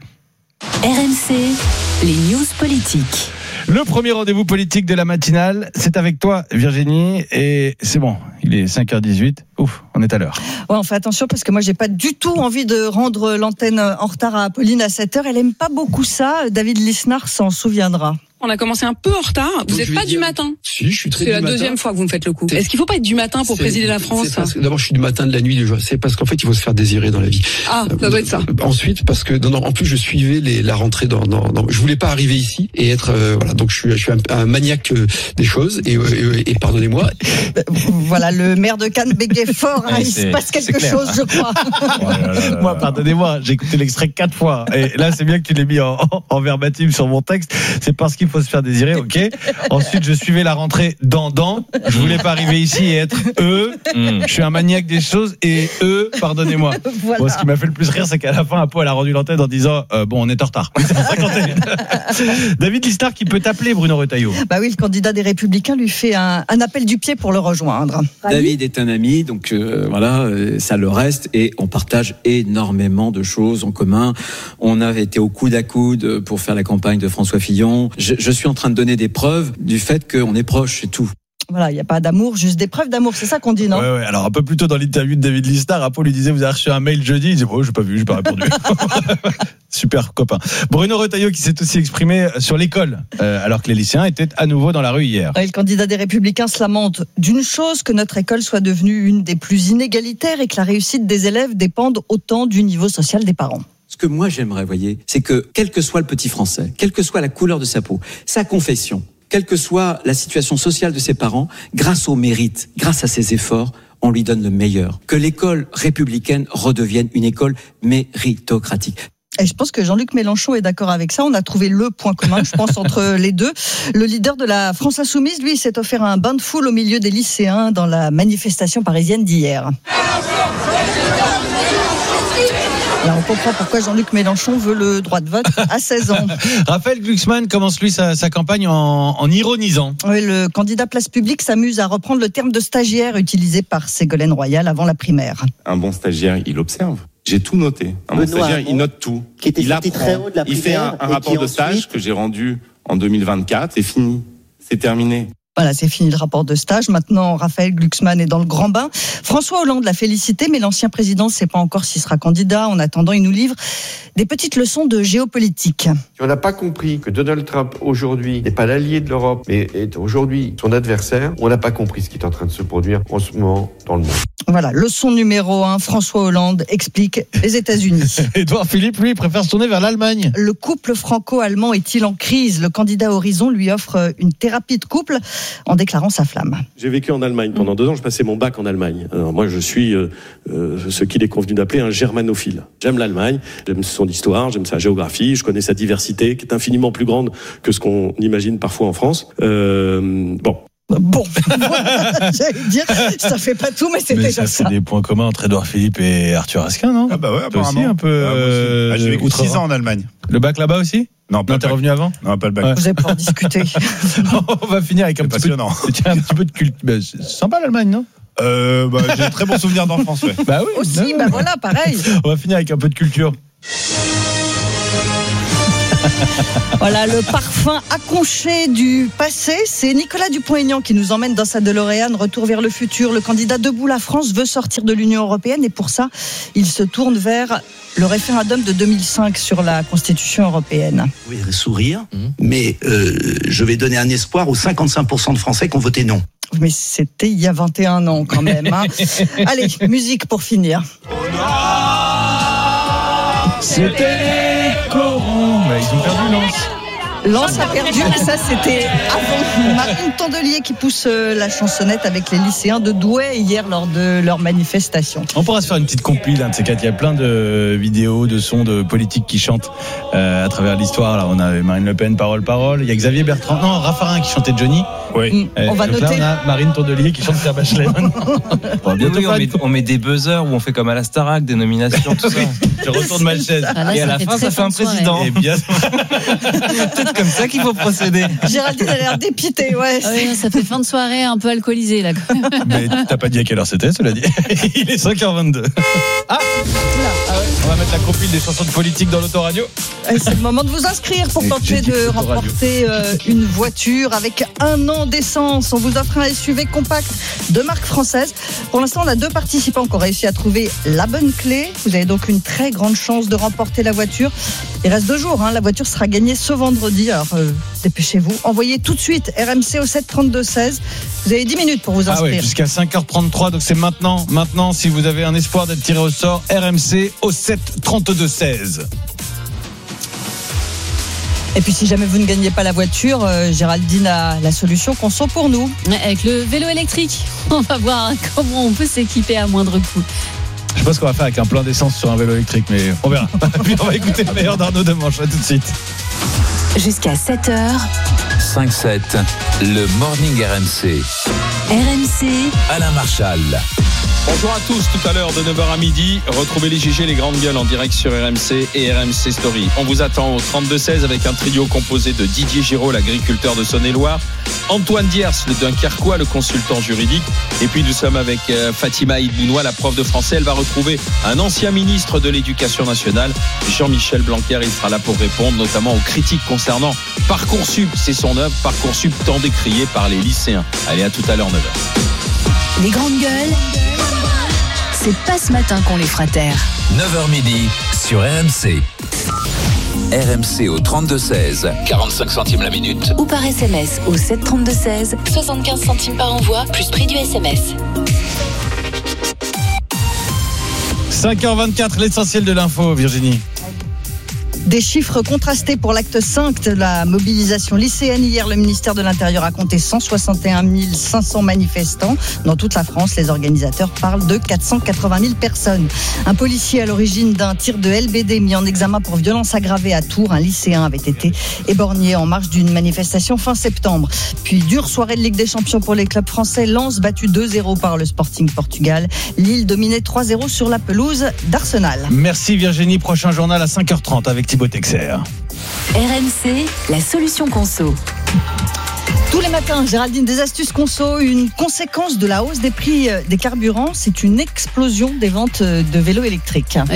R M C, les news politiques. Le premier rendez-vous politique de la matinale, c'est avec toi, Virginie, et c'est bon, il est cinq heures dix-huit. Ouf, on est à l'heure. Ouais, on fait attention parce que moi, j'ai pas du tout envie de rendre l'antenne en retard à Apolline à sept heures. Elle aime pas beaucoup ça. David Lisnard s'en souviendra. On a commencé un peu en retard. Vous n'êtes pas du matin. Si, je suis très C'est du la matin. deuxième fois que vous me faites le coup. C'est... Est-ce qu'il faut pas être du matin pour c'est... présider la France ? parce que, d'abord, je suis du matin, de la nuit. C'est parce qu'en fait, il faut se faire désirer dans la vie. Ah, ça doit être ça. Ensuite, parce que non, non, en plus, je suivais les, la rentrée dans, dans, dans. Je voulais pas arriver ici et être euh, voilà. Donc, je suis, je suis un, un maniaque euh, des choses et, euh, et, et pardonnez-moi. Voilà, le maire de Cannes bégaye fort. Hein, il se passe quelque chose, je crois. Oh là là là. Moi, pardonnez-moi, j'ai écouté l'extrait quatre fois. Et là, c'est bien que tu l'aies mis en, en, en verbatim sur mon texte. C'est parce qu'il faut se faire désirer. Ok. Ensuite, je suivais la rentrée dans dans. Je voulais pas arriver ici et être eux. Mm. Je suis un maniaque des choses et eux, pardonnez-moi. Voilà. Bon, ce qui m'a fait le plus rire, c'est qu'à la fin, Apo, elle a rendu l'antenne en disant euh, bon, on est en retard. C'est pour ça qu'on David Lisnard qui peut t'appeler, Bruno Retailleau. Bah oui, le candidat des Républicains lui fait un, un appel du pied pour le rejoindre. David est un ami, donc euh, voilà, euh, ça le reste et on partage énormément de choses en commun. On a été au coude à coude pour faire la campagne de François Fillon. Je, je suis en train de donner des preuves du fait qu'on est proche, c'est tout. Voilà, il n'y a pas d'amour, juste des preuves d'amour, c'est ça qu'on dit, non ? Ouais, ouais. Alors un peu plus tôt dans l'interview de David Lisnard, Apo lui disait vous avez reçu un mail jeudi, il disait oh, j'ai pas vu, j'ai pas répondu. Super copain. Bruno Retailleau qui s'est aussi exprimé sur l'école, euh, alors que les lycéens étaient à nouveau dans la rue hier. Ouais, le candidat des Républicains se lamente d'une chose, que notre école soit devenue une des plus inégalitaires et que la réussite des élèves dépende autant du niveau social des parents. Ce que moi j'aimerais, voyez, c'est que quel que soit le petit Français, quelle que soit la couleur de sa peau, sa confession, quelle que soit la situation sociale de ses parents, grâce au mérite, grâce à ses efforts, on lui donne le meilleur. Que l'école républicaine redevienne une école méritocratique. Et je pense que Jean-Luc Mélenchon est d'accord avec ça. On a trouvé le point commun, je pense, entre les deux. Le leader de la France Insoumise, lui, s'est offert un bain de foule au milieu des lycéens dans la manifestation parisienne d'hier. Là, on comprend pourquoi Jean-Luc Mélenchon veut le droit de vote à seize ans. Raphaël Glucksmann commence lui sa, sa campagne en, en ironisant. Oui, le candidat Place Publique s'amuse à reprendre le terme de stagiaire utilisé par Ségolène Royal avant la primaire. Un bon stagiaire, il observe. J'ai tout noté. Un bon Benoît, stagiaire, il note tout. Qui était il apprend. très haut de la il fait un, un rapport de stage ensuite... que j'ai rendu en deux mille vingt-quatre. C'est fini. C'est terminé. Voilà, c'est fini le rapport de stage. Maintenant, Raphaël Glucksmann est dans le grand bain. François Hollande l'a félicité, mais l'ancien président ne sait pas encore s'il sera candidat. En attendant, il nous livre des petites leçons de géopolitique. Si on n'a pas compris que Donald Trump, aujourd'hui, n'est pas l'allié de l'Europe, mais est aujourd'hui son adversaire, on n'a pas compris ce qui est en train de se produire en ce moment dans le monde. Voilà, leçon numéro un, François Hollande explique les États-Unis. Édouard Philippe, lui, préfère se tourner vers l'Allemagne. Le couple franco-allemand est-il en crise ? Le candidat Horizon lui offre une thérapie de couple en déclarant sa flamme. J'ai vécu en Allemagne pendant deux ans, je passais mon bac en Allemagne. Alors moi, je suis euh, euh, ce qu'il est convenu d'appeler un germanophile. J'aime l'Allemagne, j'aime son histoire, j'aime sa géographie, je connais sa diversité, qui est infiniment plus grande que ce qu'on imagine parfois en France. Euh, bon. Bon, j'allais dire, ça fait pas tout, mais c'est mais déjà ça. Ça fait des points communs entre Édouard Philippe et Arthur Asquin, non ? Ah bah ouais, toi apparemment. aussi un peu. Ah, euh, ah, j'ai vécu six ans en Allemagne. Le bac là-bas aussi ? Non, pas non, le t'es bac. revenu avant ? Non, pas le bac. Ouais. Vous allez pouvoir discuter. On va finir avec un petit, peu de, un petit peu de culte. Bah, c'est sympa l'Allemagne, non ? Euh, bah, j'ai de très bons souvenirs d'enfance, ouais. Bah oui. Aussi, bah voilà, pareil. On va finir avec un peu de culture. Voilà, le parfum acconché du passé, c'est Nicolas Dupont-Aignan qui nous emmène dans sa DeLorean, retour vers le futur. Le candidat Debout la France veut sortir de l'Union européenne et pour ça, il se tourne vers le référendum de deux mille cinq sur la Constitution européenne. Oui, sourire, mmh. mais euh, je vais donner un espoir aux cinquante-cinq pour cent de Français qui ont voté non. Mais c'était il y a vingt et un ans quand même. Hein. Allez, musique pour finir. C'était les corons. Mais ils ont perdu Lens. Lens a perdu, mais ça c'était avant. Marine Tondelier qui pousse la chansonnette avec les lycéens de Douai hier lors de leur manifestation. On pourra se faire une petite compile, hein, de ces quatre. Il y a plein de vidéos, de sons de politiques qui chantent euh, à travers l'histoire. Là, on a Marine Le Pen, Parole, Parole. Il y a Xavier Bertrand, non, Raffarin qui chantait Johnny. Oui. Mmh, on va donc noter. Là, on a Marine Tondelier qui chante Pierre Bachelet. Bon, oui, on, met, on met des buzzers où on fait comme à la Starac, des nominations, tout ça. Je retourne ma chaise. Ah là, et à la fin, ça fait un président. Et bien... Peut-être comme ça qu'il faut procéder. Géraldine a l'air dépitée, ouais. Ah oui, ça fait fin de soirée un peu alcoolisée là. Mais t'as pas dit à quelle heure c'était, cela dit. Il est cinq heures vingt-deux. Ah, ah ouais. On va mettre la compile des chansons de politique dans l'autoradio. C'est le moment de vous inscrire pour tenter de remporter euh, une voiture avec un an d'essence. On vous offre un S U V compact de marque française. Pour l'instant, on a deux participants qui ont réussi à trouver la bonne clé. Vous avez donc une très grande chance de remporter la voiture. Il reste deux jours, hein. La voiture sera gagnée ce vendredi. Alors, euh, dépêchez-vous. Envoyez tout de suite R M C au sept trente-deux seize. Vous avez dix minutes pour vous inscrire. Ah ouais, jusqu'à cinq heures trente-trois. Donc c'est maintenant. Maintenant, si vous avez un espoir d'être tiré au sort, R M C au sept trente-deux seize. Et puis si jamais vous ne gagnez pas la voiture, euh, Géraldine a la solution conso pour nous. Avec le vélo électrique, on va voir comment on peut s'équiper à moindre coût. Je sais pas ce qu'on va faire avec un plein d'essence sur un vélo électrique, mais on verra. Puis on va écouter le meilleur d'Arnaud Demanche. À tout de suite. Jusqu'à sept heures. cinq sept, le Morning R M C. R M C. Alain Marchal. Bonjour à tous, tout à l'heure de neuf heures à midi, retrouvez les G G, les grandes gueules en direct sur R M C et R M C Story. On vous attend au trente-deux seize avec un trio composé de Didier Giraud, l'agriculteur de Saône-et-Loire, Antoine Diers, le Dunkerquois, le consultant juridique, et puis nous sommes avec Fatima Idbounois, la prof de français. Elle va retrouver un ancien ministre de l'Éducation nationale, Jean-Michel Blanquer. Il sera là pour répondre notamment aux critiques concernant Parcoursup. C'est son œuvre, Parcoursup, tant décrié par les lycéens. Allez, à tout à l'heure, neuf heures. Les grandes gueules, c'est pas ce matin qu'on les fera taire. neuf heures midi sur R M C. R M C au trente-deux seize, quarante-cinq centimes la minute. Ou par S M S au sept trente-deux seize, soixante-quinze centimes par envoi, plus prix du S M S. cinq heures vingt-quatre, l'essentiel de l'info, Virginie. Des chiffres contrastés pour l'acte cinq de la mobilisation lycéenne. Hier, le ministère de l'Intérieur a compté cent soixante et un mille cinq cents manifestants. Dans toute la France, les organisateurs parlent de quatre cent quatre-vingt mille personnes. Un policier à l'origine d'un tir de L B D mis en examen pour violence aggravée à Tours. Un lycéen avait été éborgné en marge d'une manifestation fin septembre. Puis, dure soirée de Ligue des Champions pour les clubs français. Lens battu deux zéro par le Sporting Portugal. Lille dominait trois zéro sur la pelouse d'Arsenal. Merci Virginie. Prochain journal à cinq heures trente avec Thibaut Texer. R M C, la solution conso. Tous les matins, Géraldine, des astuces conso, une conséquence de la hausse des prix des carburants, c'est une explosion des ventes de vélos électriques. Ouais,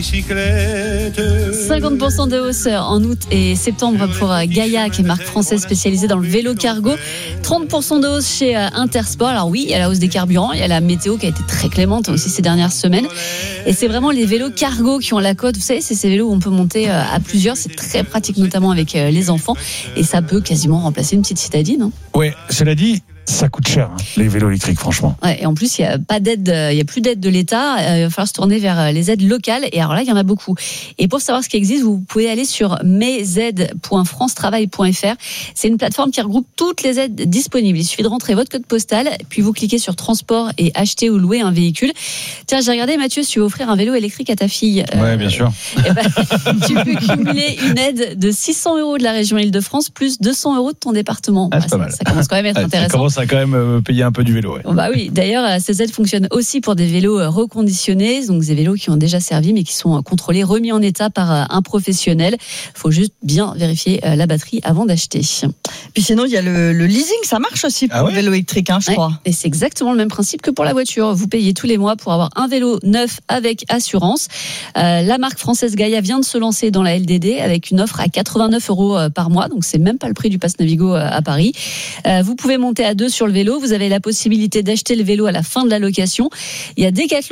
cinquante pour cent de hausse en août et septembre pour Gaia, qui est marque française spécialisée dans le vélo cargo. trente pour cent de hausse chez Intersport. Alors oui, il y a la hausse des carburants, il y a la météo qui a été très clémente aussi ces dernières semaines. Et c'est vraiment les vélos cargo qui ont la cote. Vous savez, c'est ces vélos où on peut monter à plusieurs. C'est très pratique, notamment avec les enfants. Et ça peut quasiment remplacer une petite citadine. Hein. Oui, cela dit, ça coûte cher, hein, les vélos électriques, franchement. Ouais, et en plus, il n'y a pas d'aide, il n'y a plus d'aide de l'État. Euh, il va falloir se tourner vers les aides locales. Et alors là, il y en a beaucoup. Et pour savoir ce qui existe, vous pouvez aller sur maisaide point france travail point f r. C'est une plateforme qui regroupe toutes les aides disponibles. Il suffit de rentrer votre code postal, puis vous cliquez sur transport et acheter ou louer un véhicule. Tiens, j'ai regardé, Mathieu, si tu veux offrir un vélo électrique à ta fille. Euh, ouais, bien sûr. Eh ben, tu peux cumuler une aide de six cents euros de la région Île-de-France plus deux cents euros de ton département. Ah, c'est bah, pas ça, mal. ça commence quand même à être ah, intéressant. Ça commence à quand même euh, payer un peu du vélo. Ouais. Bon, bah oui. D'ailleurs, ces aides fonctionnent aussi pour des vélos reconditionnés, donc des vélos qui ont déjà servi mais qui sont contrôlés, remis en état par un professionnel. Il faut juste bien vérifier la batterie avant d'acheter. Puis sinon, il y a le, le leasing, ça marche aussi pour ah ouais le vélo électrique, hein, je ouais. crois. Et c'est exactement le même principe que pour la voiture. Vous payez tous les mois pour avoir un vélo neuf avec assurance. Euh, la marque française Gaia vient de se lancer dans la L D D avec une offre à quatre-vingt-neuf euros par mois, donc c'est même pas le prix du pass Navigo à Paris. Euh, vous pouvez monter à deux sur le vélo. Vous avez la possibilité d'acheter le vélo à la fin de la location. Il y a Decathlon